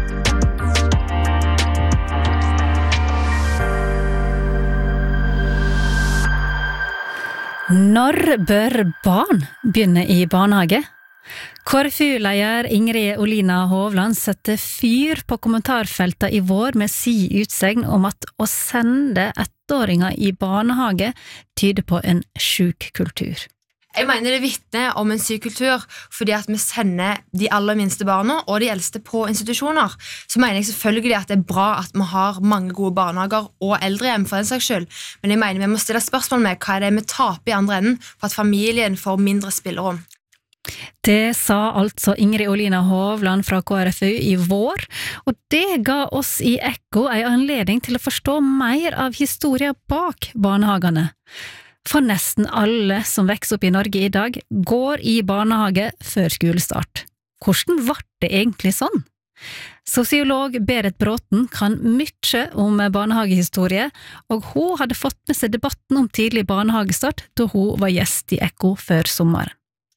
Når bør barn begynne i barnehage? K R F U-leder Ingrid Olina Hovland setter fyr på kommentarfeltet i vår med si utsegn om at å sende ettåringer i barnehage tyder på en sjuk kultur.
Jeg mener det vitner om en syk kultur fordi at vi sender de aller minste barna og de eldste på institusjoner. Så mener jeg selvfølgelig at det er bra at vi har mange gode barnehager og eldrehjem for den saks skyld. Men jeg mener vi må stille spørsmål med hva er det vi taper i andre enden for at familien får mindre spillerom.
Det sa altså Ingrid Olina Hovland fra K R F U i vår, og det ga oss i Ekko en anledning til å forstå mer av historien bak barnehagene. For nesten alle som vokser opp i Norge i dag, går i barnehage før skolestart. Hvordan var det egentlig sånn? Sosiolog Berit Bråten kan mye om barnehagehistorie, og hun hadde fått med seg debatten om tidlig barnehagestart da hun var gjest i Ekko før sommeren.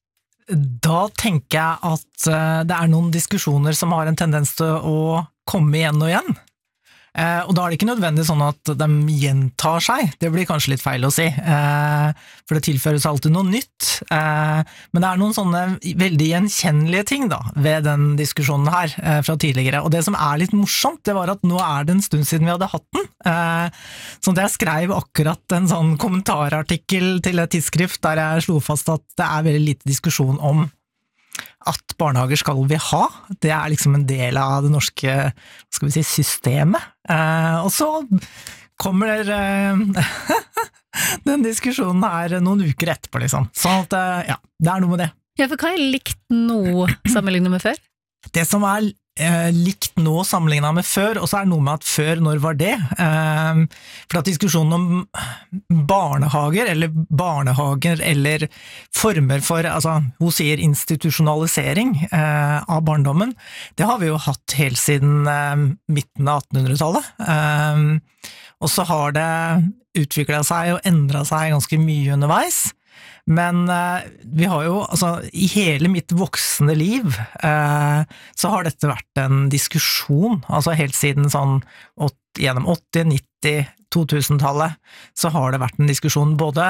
Da tenker jeg at det er noen diskusjoner som har en tendens til å komme igjen og igjen. Eh, og da er det ikke nødvendig sånn at de gjentar seg, det blir kanskje litt feil å si, eh, for det tilføres alltid noe nytt, eh, men det er noen sånne veldig gjenkjennelige ting da, ved den diskusjonen her eh, fra tidligere, og det som er litt morsomt, det var at nå er det en stund siden vi hadde hatt den, eh, så jeg skrev akkurat en sånn kommentarartikkel til et tidsskrift der jeg slo fast at det er veldig lite diskusjon om at barnehager skal vi ha, det er liksom en del av det norske, skal vi si, systemet. Eh, og så kommer eh, den diskusjonen her noen uker etterpå, liksom. Sånn at, ja, det er noe med det.
Ja, for hva er likt nå sammenlignet med før?
Det som er eh, likt nå sammenlignet med før, og så er det noe med at før, når var det? Eh, for at diskusjonen om barnehager, eller barnehager, eller former for, altså, hun sier institusjonalisering eh, av barndommen, det har vi jo hatt helt siden eh, midten av attenhundretallet. Eh, og så har det utviklet seg og endret seg ganske mye underveis. Men eh, vi har jo, altså, i hele mitt voksne liv, eh, så har dette vært en diskusjon, altså helt siden sånn, åt, gjennom åtti, nitti, to-tusen-tallet, så har det vært en diskusjon både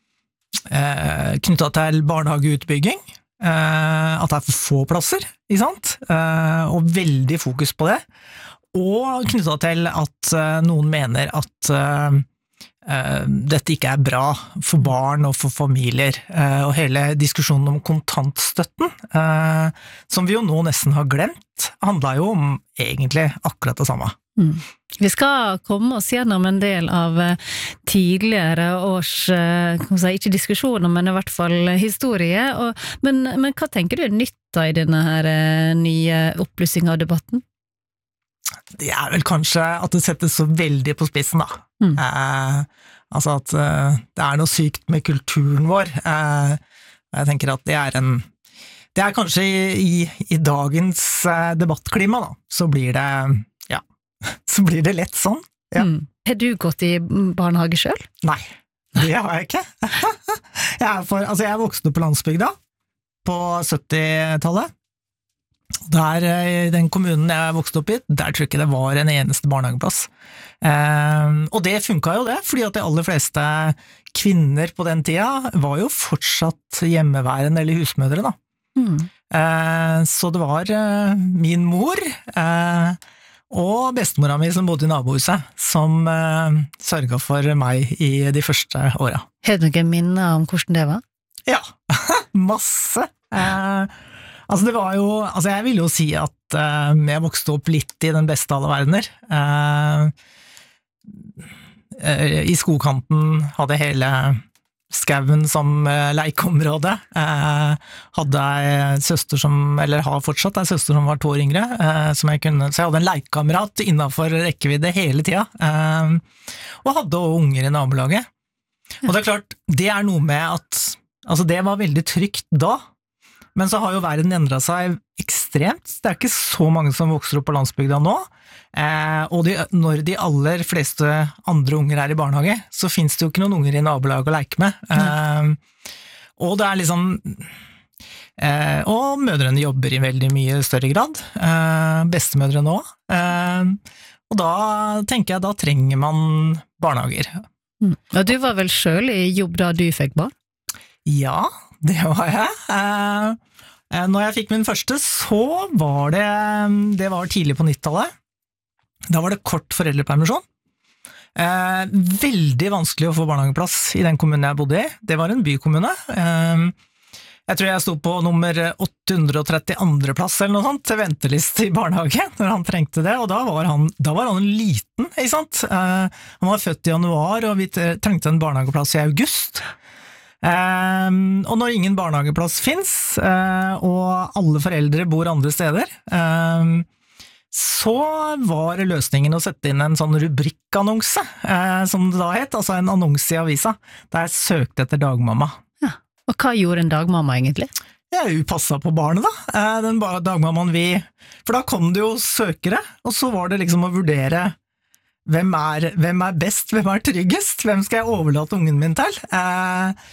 eh, knyttet til barnehageutbygging, eh, at det er for få plasser, ikke sant? Eh, og veldig fokus på det, og knyttet til at eh, noen mener at eh, Uh, dette ikke er bra for barn og for familier, uh, og hele diskusjonen om kontantstøtten, uh, som vi jo nå nesten har glemt, handler jo om egentlig akkurat det samme.
Mm. Vi skal komme oss gjennom en del av tidligere års, kan man si, ikke diskusjoner, men i hvert fall historie. Og, men, men hva tenker du er nytta i denne her nye opplyssingen av debatten?
Det er vel kanskje at det settes så veldig på spissen, da. Mm. Eh, altså at eh, det er noe sykt med kulturen vår. Eh, jeg tenker at det er en Det er kanskje i, i, i dagens eh, debattklima, da, så blir det så blir det lett sånn. Ja. Mm.
Har du gått i barnehage selv?
Nei, det har jeg ikke. jeg, er for, altså jeg vokste opp på landsbygda på syttitallet. Der, i den kommunen jeg vokste opp i, der tror jeg ikke det var en eneste barnehageplass. Eh, og det funket jo det, fordi at de aller fleste kvinner på den tida var jo fortsatt hjemmeværende eller husmødre, da. Mm. Eh, så det var eh, min mor, eh, og bestemora mi som bodde i nabohuset, som eh, sørget for meg i de første åra.
Har du noen minner om hvordan det var?
Ja, masse. Eh, altså det var jo, altså jeg vil jo si at eh, jeg vokste opp litt i den beste av alle verdener. Eh, eh, I skogkanten hadde hele skauen som eh, leikeområde. Eh, hadde jeg søster som, eller har fortsatt en søster som var to år yngre, eh, som jeg kunne, så jeg hadde en leikekamerat innenfor rekkevidde hele tida, eh, og hadde også unger i nabolaget. Og det er klart, det er noe med at, altså det var veldig trygt da, men så har jo verden endret seg ekstremt. Det er ikke så mange som vokser opp på landsbygda nå, Eh, og de, når de aller fleste andre unger er i barnehage, så finnes det jo ikke noen unger i nabolag å leke med. Eh, og det er liksom eh, og mødrene jobber i veldig mye større grad. Eh, bestemødrene også. Eh, og da tenker jeg, da trenger man barnehager.
Mm. Og du var vel selv i jobb da du fikk barn?
Ja, det var jeg. Eh, når jeg fikk min første, så var det, det var tidlig på nittitallet. Da var det kort foreldrepermisjon. Eh, veldig vanskelig å få barnehageplass i den kommunen jeg bodde i. Det var en bykommune. Eh, jeg tror jeg sto på nummer åtte hundre trettitre plass eller noe sånt til venteliste i barnehage når han trengte det, og da var han, da var han liten, ikke sant? Eh, han var født i januar, og vi trengte en barnehageplass i august. Eh, og når ingen barnehageplass finnes, eh, og alle foreldre bor andre steder, eh, så var løsningen å sette inn en sånn rubrikkannonse, eh, som det da het, altså en annonse i avisa, der jeg søkte etter dagmamma.
Ja. Og hva gjorde en dagmamma egentlig?
Ja, hun passet på barnet da, eh, den dagmammaen vi, for da kom det jo søkere, og så var det liksom å vurdere hvem er, hvem er best, hvem er tryggest, hvem skal jeg overlate ungen min til? Eh,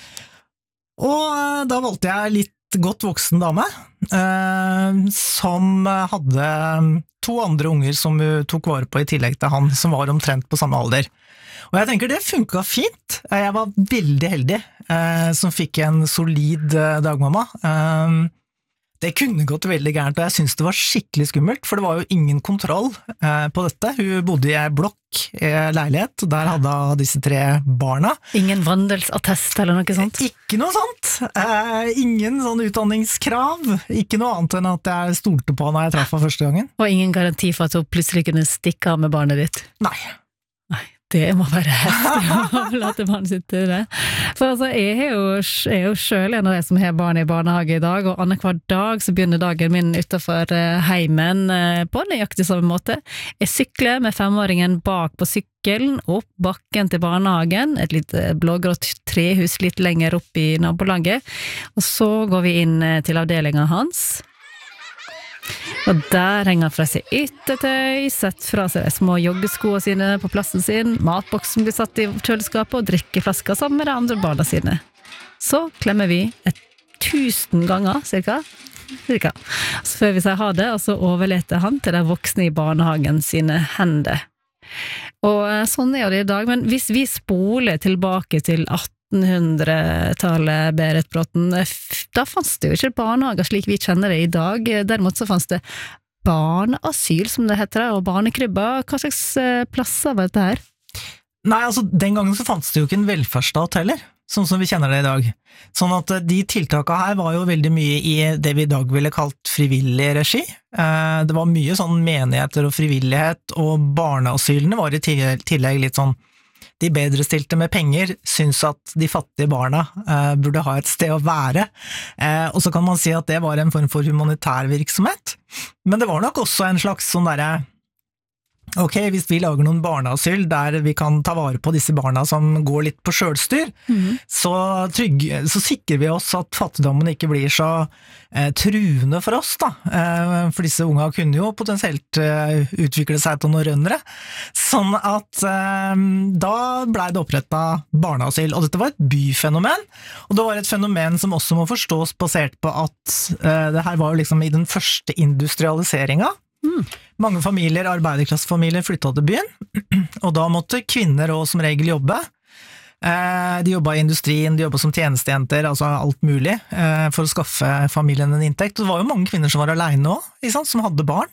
og da valgte jeg litt godt voksen dame, eh, som hadde to andre unger som hun tok vare på i tillegg til han som var omtrent på samme alder. Og jeg tenker det funket fint. Jeg var veldig heldig eh, som fikk en solid eh, dagmamma. Eh, det kunne gått veldig gærent, og jeg synes det var skikkelig skummelt, for det var jo ingen kontroll eh, på dette. Hun bodde i en blokk, i en leilighet, og der hadde hun disse tre barna.
Ingen vandelsattest eller noe sånt?
Ikke noe sånt. Eh, ingen sånn utdanningskrav. Ikke noe annet enn at jeg stolte på når jeg traff henne første gangen.
Og ingen garanti for at hun plutselig kunne stikke av med barnet ditt?
Nei.
Det må være heftig å late barnet sitt til det. For altså, jeg er jo, jeg er jo selv en av de som har barn i barnehage i dag, og annenhver dag så begynner dagen min utenfor heimen på nøyaktig samme måte. Jeg sykler med femåringen bak på sykkelen, opp bakken til barnehagen, et litt blågrått trehus litt lenger opp i nabolaget, og så går vi inn til avdelingen hans. Og der henger han fra seg yttertøy, sett fra seg de små joggeskoene sine på plassen sin, matboksen blir satt i kjøleskapet og drikkeflasker sammen med de andre barna sine. Så klemmer vi et tusen ganger, cirka, cirka. Så før vi sier ha det, og så overleter han til de voksne i barnehagen sine hender. Og sånn er det i dag, men hvis vi spoler tilbake til attenhundretallet, Berit Bråten, da fanns det jo ikke barnehager slik vi kjenner det i dag. Derimot så fanns det barneasyl, som det heter, og barnekrybber. Hva slags plasser var dette her?
Nei, altså den gangen så fanns det jo ikke en velferdsstat heller. sånn som vi kjenner det i dag. Sånn at de tiltakene her var jo veldig mye i det vi i dag ville kalt frivillig regi. Det var mye sånn menigheter og frivillighet, og barneasylene var i tillegg litt sånn, de bedrestilte med penger syns at de fattige barna burde ha et sted å være, og så kan man si at det var en form for humanitær virksomhet, men det var nok også en slags sånn derre ok, hvis vi lager noen barneasyl der vi kan ta vare på disse barna som går litt på selvstyr, mm. så, trygg, så sikrer vi oss at fattigdommen ikke blir så eh, truende for oss da, eh, for disse unga kunne jo potensielt eh, utvikle seg til noen rønnere, sånn at eh, da ble det opprettet barneasyl, og dette var et byfenomen, og det var et fenomen som også må forstås basert på at eh, det her var jo liksom i den første industrialiseringen. Mm. Mange familier, arbeiderklassefamilier flyttet til byen, og da måtte kvinner også som regel jobbe. De jobbet i industrien, de jobbet som tjenestejenter, altså alt mulig, for å skaffe familien en inntekt. Det var jo mange kvinner som var alene også, som hadde barn.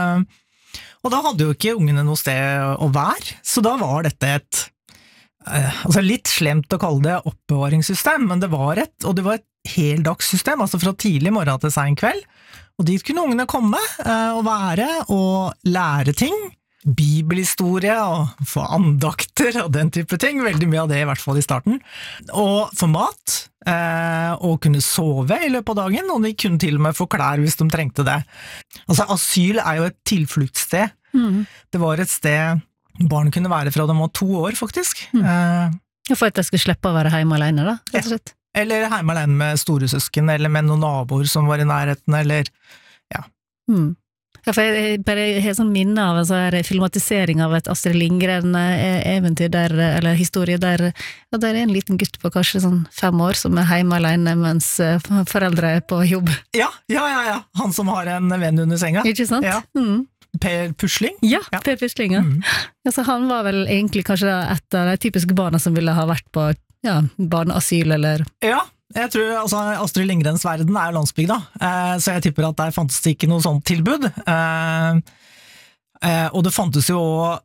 Og da hadde jo ikke ungene noe sted å være, så da var dette et, altså litt slemt å kalle det oppbevaringssystem, men det var et, og det var et heldagssystem, altså fra tidlig morgen til sen kveld, og dit kunne ungene komme eh, og være og lære ting, bibelhistorie og få andakter og den type ting, veldig mye av det i hvert fall i starten, og få mat eh, og kunne sove i løpet av dagen, og de kunne til og med få klær hvis de trengte det. Altså asyl er jo et tilfluktssted. Mm. Det var et sted barn kunne være fra de var to år faktisk. Mm. Eh,
for at jeg skulle slippe å være hjemme alene da, rett og slett.
Eller hjemme alene med store søsken, eller med noen naboer som var i nærheten, eller ja.
Mm. Ja, for jeg bare har sånn minne av en sånn filmatisering av et Astrid Lindgren-eventyr der, eller historie der, ja, der er en liten gutt på kanskje sånn fem år som er hjemme alene mens foreldre er på jobb.
Ja, ja, ja, ja. Han som har en venn under senga.
Ikke sant?
Ja.
Mm.
Per Pusling?
Ja, ja. Per Pusling, ja. Mm. Ja, så han var vel egentlig kanskje et av de typiske barna som ville ha vært på ja, barneasyl, eller...
Ja, jeg tror altså, Astrid Lindgrens verden er jo landsbygda, eh, så jeg tipper at der fantes det ikke noe sånt tilbud. Eh, eh, og det fantes jo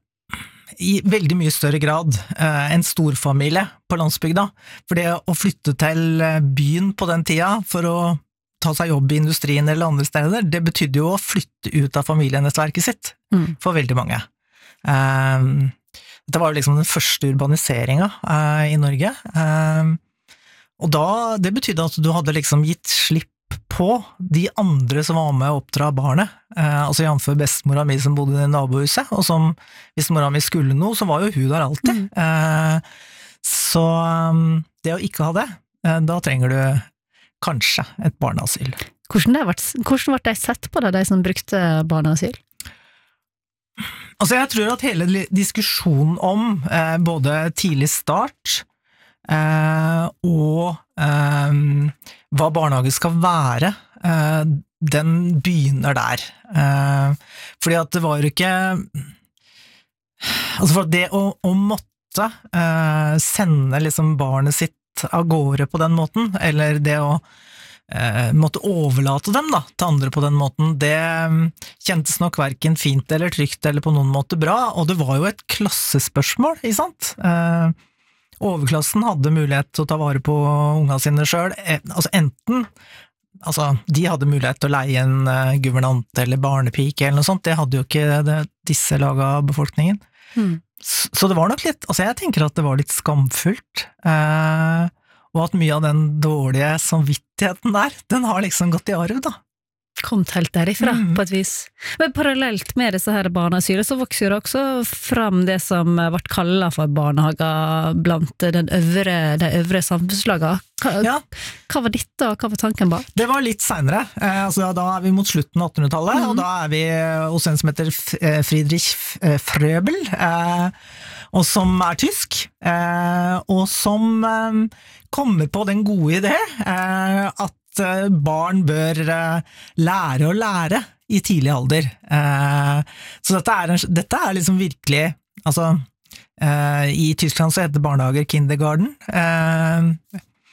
i veldig mye større grad eh, en storfamilie på landsbygda. For det å flytte til byen på den tida for å ta seg jobb i industrien eller andre steder, det betydde jo å flytte ut av familienettverket sitt mm. for veldig mange. Eh, Dette var jo liksom den første urbaniseringen uh, i Norge, uh, og da, det betydde at du hadde liksom gitt slipp på de andre som var med å oppdra barnet, uh, altså jernfør bestemora mi som bodde i nabohuset, og som, hvis mora mi skulle noe, så var jo hun der alltid. Mm. Uh, så um, det å ikke ha det, uh, da trenger du kanskje et barneasyl.
Hvordan, det ble, hvordan ble de sett på det, de som brukte barneasyl?
Altså jeg tror at hele diskusjonen om eh, både tidlig start eh, og eh, hva barnehage skal være, eh, den begynner der. Eh, fordi at det var jo ikke altså for det å, å måtte eh, sende liksom barnet sitt av gårde på den måten, eller det å Eh, måtte overlate dem da, til andre på den måten, det kjentes nok hverken fint eller trygt eller på noen måte bra, og det var jo et klassespørsmål, ikke sant? Eh, overklassen hadde mulighet til å ta vare på unga sine selv, eh, altså enten altså, de hadde mulighet til å leie en uh, guvernant eller barnepike eller noe sånt, det hadde jo ikke det, disse laget av befolkningen. Mm. Så, så det var nok litt, altså jeg tenker at det var litt skamfullt, eh, og at mye av den dårlige samvittigheten der, den har liksom gått i arv, da.
Komt helt derifra, mm. på et vis. Men parallelt med disse her barneasylet, så vokser det også fram det som ble kallet for barnehager blant den øvre, de øvre samfunnslagene. Hva, ja. hva var dette, og hva var tanken bak?
Det var litt senere. Eh, altså, da er vi mot slutten av attenhundretallet, mm. og da er vi hos en som heter Friedrich Fröbel, eh, og som er tysk, eh, og som eh, kommer på den gode idé eh, at barn bør lære å lære i tidlig alder. Så dette er, en, dette er liksom virkelig, altså i Tyskland så heter barnehager kindergarten,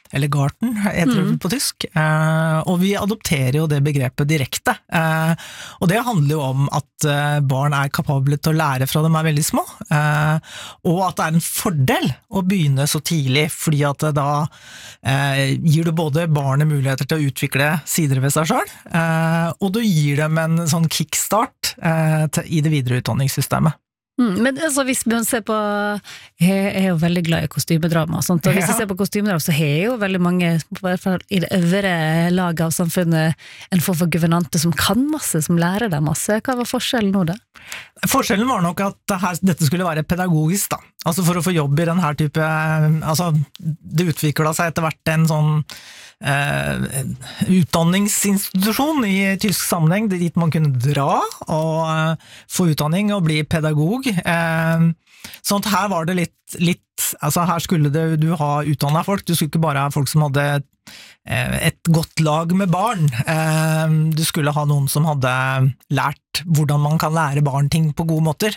eller Garten, heter det
Mm.
på tysk, eh, og vi adopterer jo det begrepet direkte. Eh, og det handler jo om at eh, barn er kapable til å lære fra de er veldig små, eh, og at det er en fordel å begynne så tidlig, fordi at det da eh, gir du både barnet muligheter til å utvikle sider ved seg selv, eh, og du gir dem en sånn kickstart eh, til, i det videre utdanningssystemet.
Mm, men altså, hvis man ser på, jeg er jo veldig glad i kostymedrama og sånt, og hvis
Ja.
jeg ser på kostymedrama, så har jo veldig mange, i hvert fall i det øvre laget av samfunnet, en form for guvernante som kan masse, som lærer deg masse. Hva var forskjellen nå da?
Forskjellen var nok at det her, dette skulle være pedagogisk da, altså for å få jobb i den her type, altså det utviklet seg etter hvert en sånn eh, utdanningsinstitusjon i tysk sammenheng, dit man kunne dra og eh, få utdanning og bli pedagog, eh, sånn at her var det litt, litt altså her skulle det, du ha utdannet folk, du skulle ikke bare ha folk som hadde et godt lag med barn. Du skulle ha noen som hadde lært hvordan man kan lære barn ting på gode måter.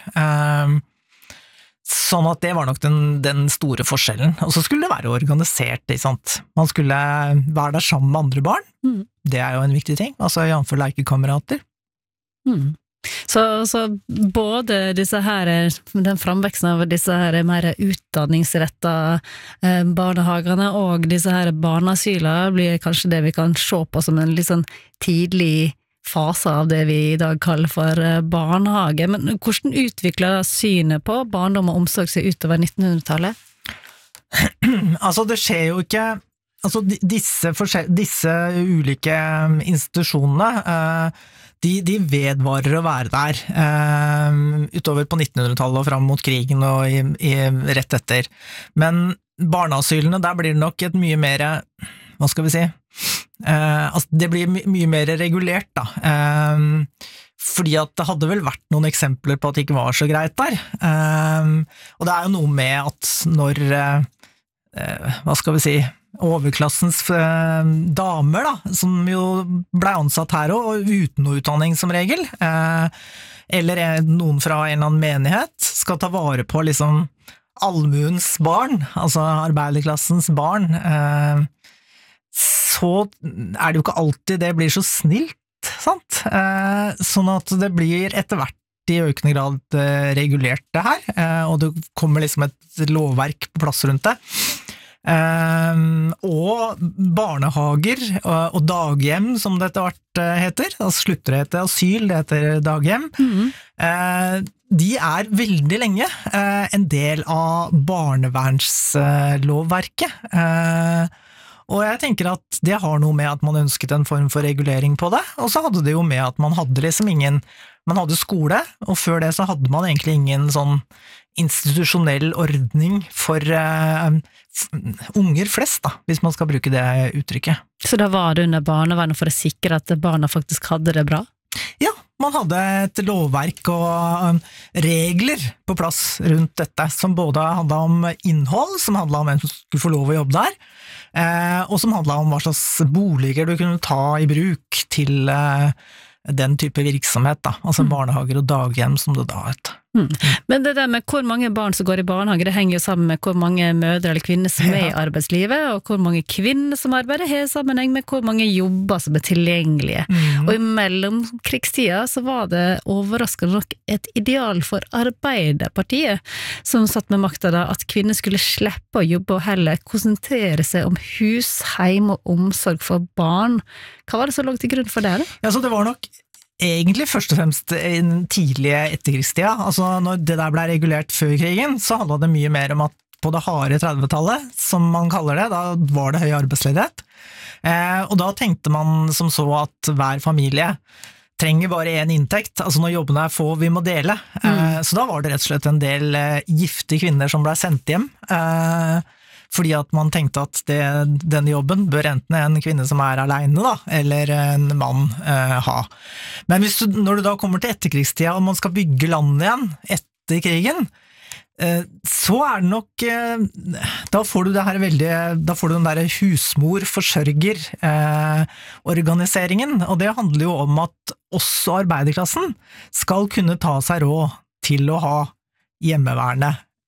Sånn at det var nok den, den store forskjellen. Og så skulle det være organisert, ikke sant? Man skulle være der sammen med andre barn.
Mm.
Det er jo en viktig ting, altså i anfor lekekamerater.
Mm. Så, så både disse her, den framveksten av disse her mer utdanningsretta eh, barnehagene og disse her barneasyler blir kanskje det vi kan se på som en litt sånn tidlig fase av det vi i dag kaller for eh, barnehage. Men hvordan utvikler synet på barndom og omsorg seg utover nittenhundretallet?
Altså det skjer jo ikke, altså disse, disse ulike institusjonene, eh, De, de vedvarer å være der eh, utover på nittenhundretallet og fram mot krigen og i, i, rett etter. Men barneasylene, der blir det nok et mye mer, hva skal vi si, eh, altså det blir my, mye mer regulert da. Eh, fordi at det hadde vel vært noen eksempler på at det ikke var så greit der. Eh, og det er jo noe med at når, eh, hva skal vi si, overklassens eh, damer da, som jo ble ansatt her og uten noe utdanning som regel, eh, eller noen fra en eller annen menighet skal ta vare på liksom allmuens barn, altså arbeiderklassens barn, eh, så er det jo ikke alltid det blir så snilt, sant? Eh, sånn at det blir etter hvert i økende grad eh, regulert det her, eh, og det kommer liksom et lovverk på plass rundt det. Um, og barnehager og, og daghjem som det etter hvert uh, heter, altså slutter det heter asyl, det heter daghjem, mm. uh, de er veldig lenge uh, en del av barnevernslovverket, uh, og jeg tenker at det har noe med at man ønsket en form for regulering på det, og så hadde det jo med at man hadde liksom ingen, man hadde skole, og før det så hadde man egentlig ingen sånn institusjonell ordning for uh, unger flest, da, hvis man skal bruke det uttrykket.
Så da var det under barnevernet for å sikre at barna faktisk hadde det bra?
Ja, man hadde et lovverk og um, regler på plass rundt dette, som både handlet om innhold, som handlet om hvem som skulle få lov å jobbe der, uh, og som handlet om hva slags boliger du kunne ta i bruk til uh, den type virksomhet, da, altså mm. barnehager og daghjem som det da heter.
Mm. Men det der med hvor mange barn som går i barnehage, det henger jo sammen med hvor mange mødre eller kvinner som er i arbeidslivet, og hvor mange kvinner som arbeider, har sammenheng med hvor mange jobber som er tilgjengelige. Mm. Og i mellomkrigstida så var det overraskende nok et ideal for Arbeiderpartiet, som satt med makta da, at kvinner skulle slippe å jobbe og heller konsentrere seg om hus, heim og omsorg for barn. Hva var det som lå til grunn for det? Da?
Ja, så det var nok egentlig først og fremst i den tidlige etterkrigstida, altså når det der ble regulert før krigen, så handlet det mye mer om at på det harde trettitallet, som man kaller det, da var det høy arbeidsledighet, eh, og da tenkte man som så at hver familie trenger bare en inntekt, altså når jobbene er få, vi må dele, mm. eh, så da var det rett og slett en del eh, giftige kvinner som ble sendt hjem, eh, fordi at man tenkte at det, den jobben bør enten en kvinne som er alene da, eller en mann eh, ha. Men hvis du, når du da kommer til etterkrigstida og man skal bygge landet igjen etter krigen, eh, så er det nok, eh, da får du det her veldig, da får du den der husmor-forsørger eh, organiseringen, og det handler jo om at også arbeiderklassen skal kunne ta seg råd til å ha hjemmeværende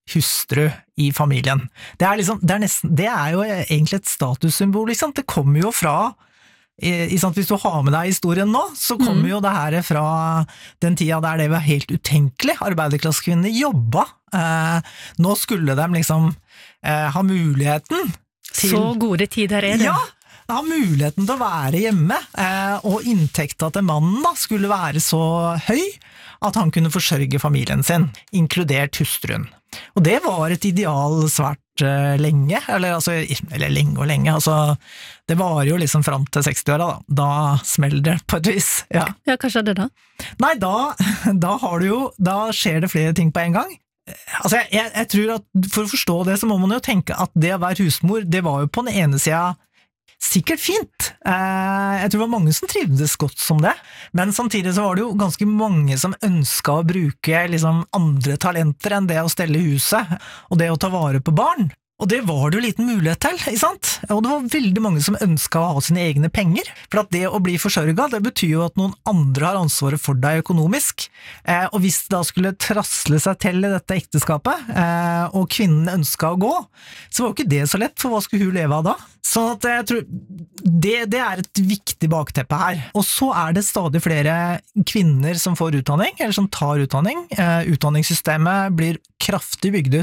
hustru i familien. Det er liksom, det er nesten, det er jo egentlig et statussymbol, ikke sant? Det kommer jo fra, i, sant? Hvis du har med deg historien nå, så kommer mm. jo det her fra den tida der det var helt utenkelig. Arbeiderklassekvinnene jobba. Eh, nå skulle de liksom eh, ha muligheten til...
Så gode tider er det.
Ja! Ha muligheten til å være hjemme, eh, og inntekta til mannen da, skulle være så høy at han kunne forsørge familien sin, inkludert hustruen. Og det var et ideal svært uh, lenge, eller, altså, eller lenge og lenge, altså, det var jo liksom frem til sekstiåra da, da smeller det på et vis. Ja,
ja hva skjedde da?
Nei, da, da har du jo, da skjer det flere ting på en gang. Altså, jeg, jeg tror at for å forstå det, så må man jo tenke at det å være husmor, det var jo på den ene siden sikkert fint. Jeg tror det var mange som trivdes godt som det, men samtidig så var det jo ganske mange som ønsket å bruke liksom andre talenter enn det å stelle huset, og det å ta vare på barn. Og det var det jo liten mulighet til, ikke sant? Og det var veldig mange som ønsket å ha sine egne penger, for at det å bli forsørget, det betyr jo at noen andre har ansvaret for deg økonomisk, eh, og hvis det da skulle trasle seg til i dette ekteskapet, eh, og kvinnen ønsket å gå, så var jo ikke det så lett, for hva skulle hun leve av da? Så at jeg tror, det, det er et viktig bakteppe her. Og så er det stadig flere kvinner som får utdanning, eller som tar utdanning. Eh, utdanningssystemet blir kraftig bygd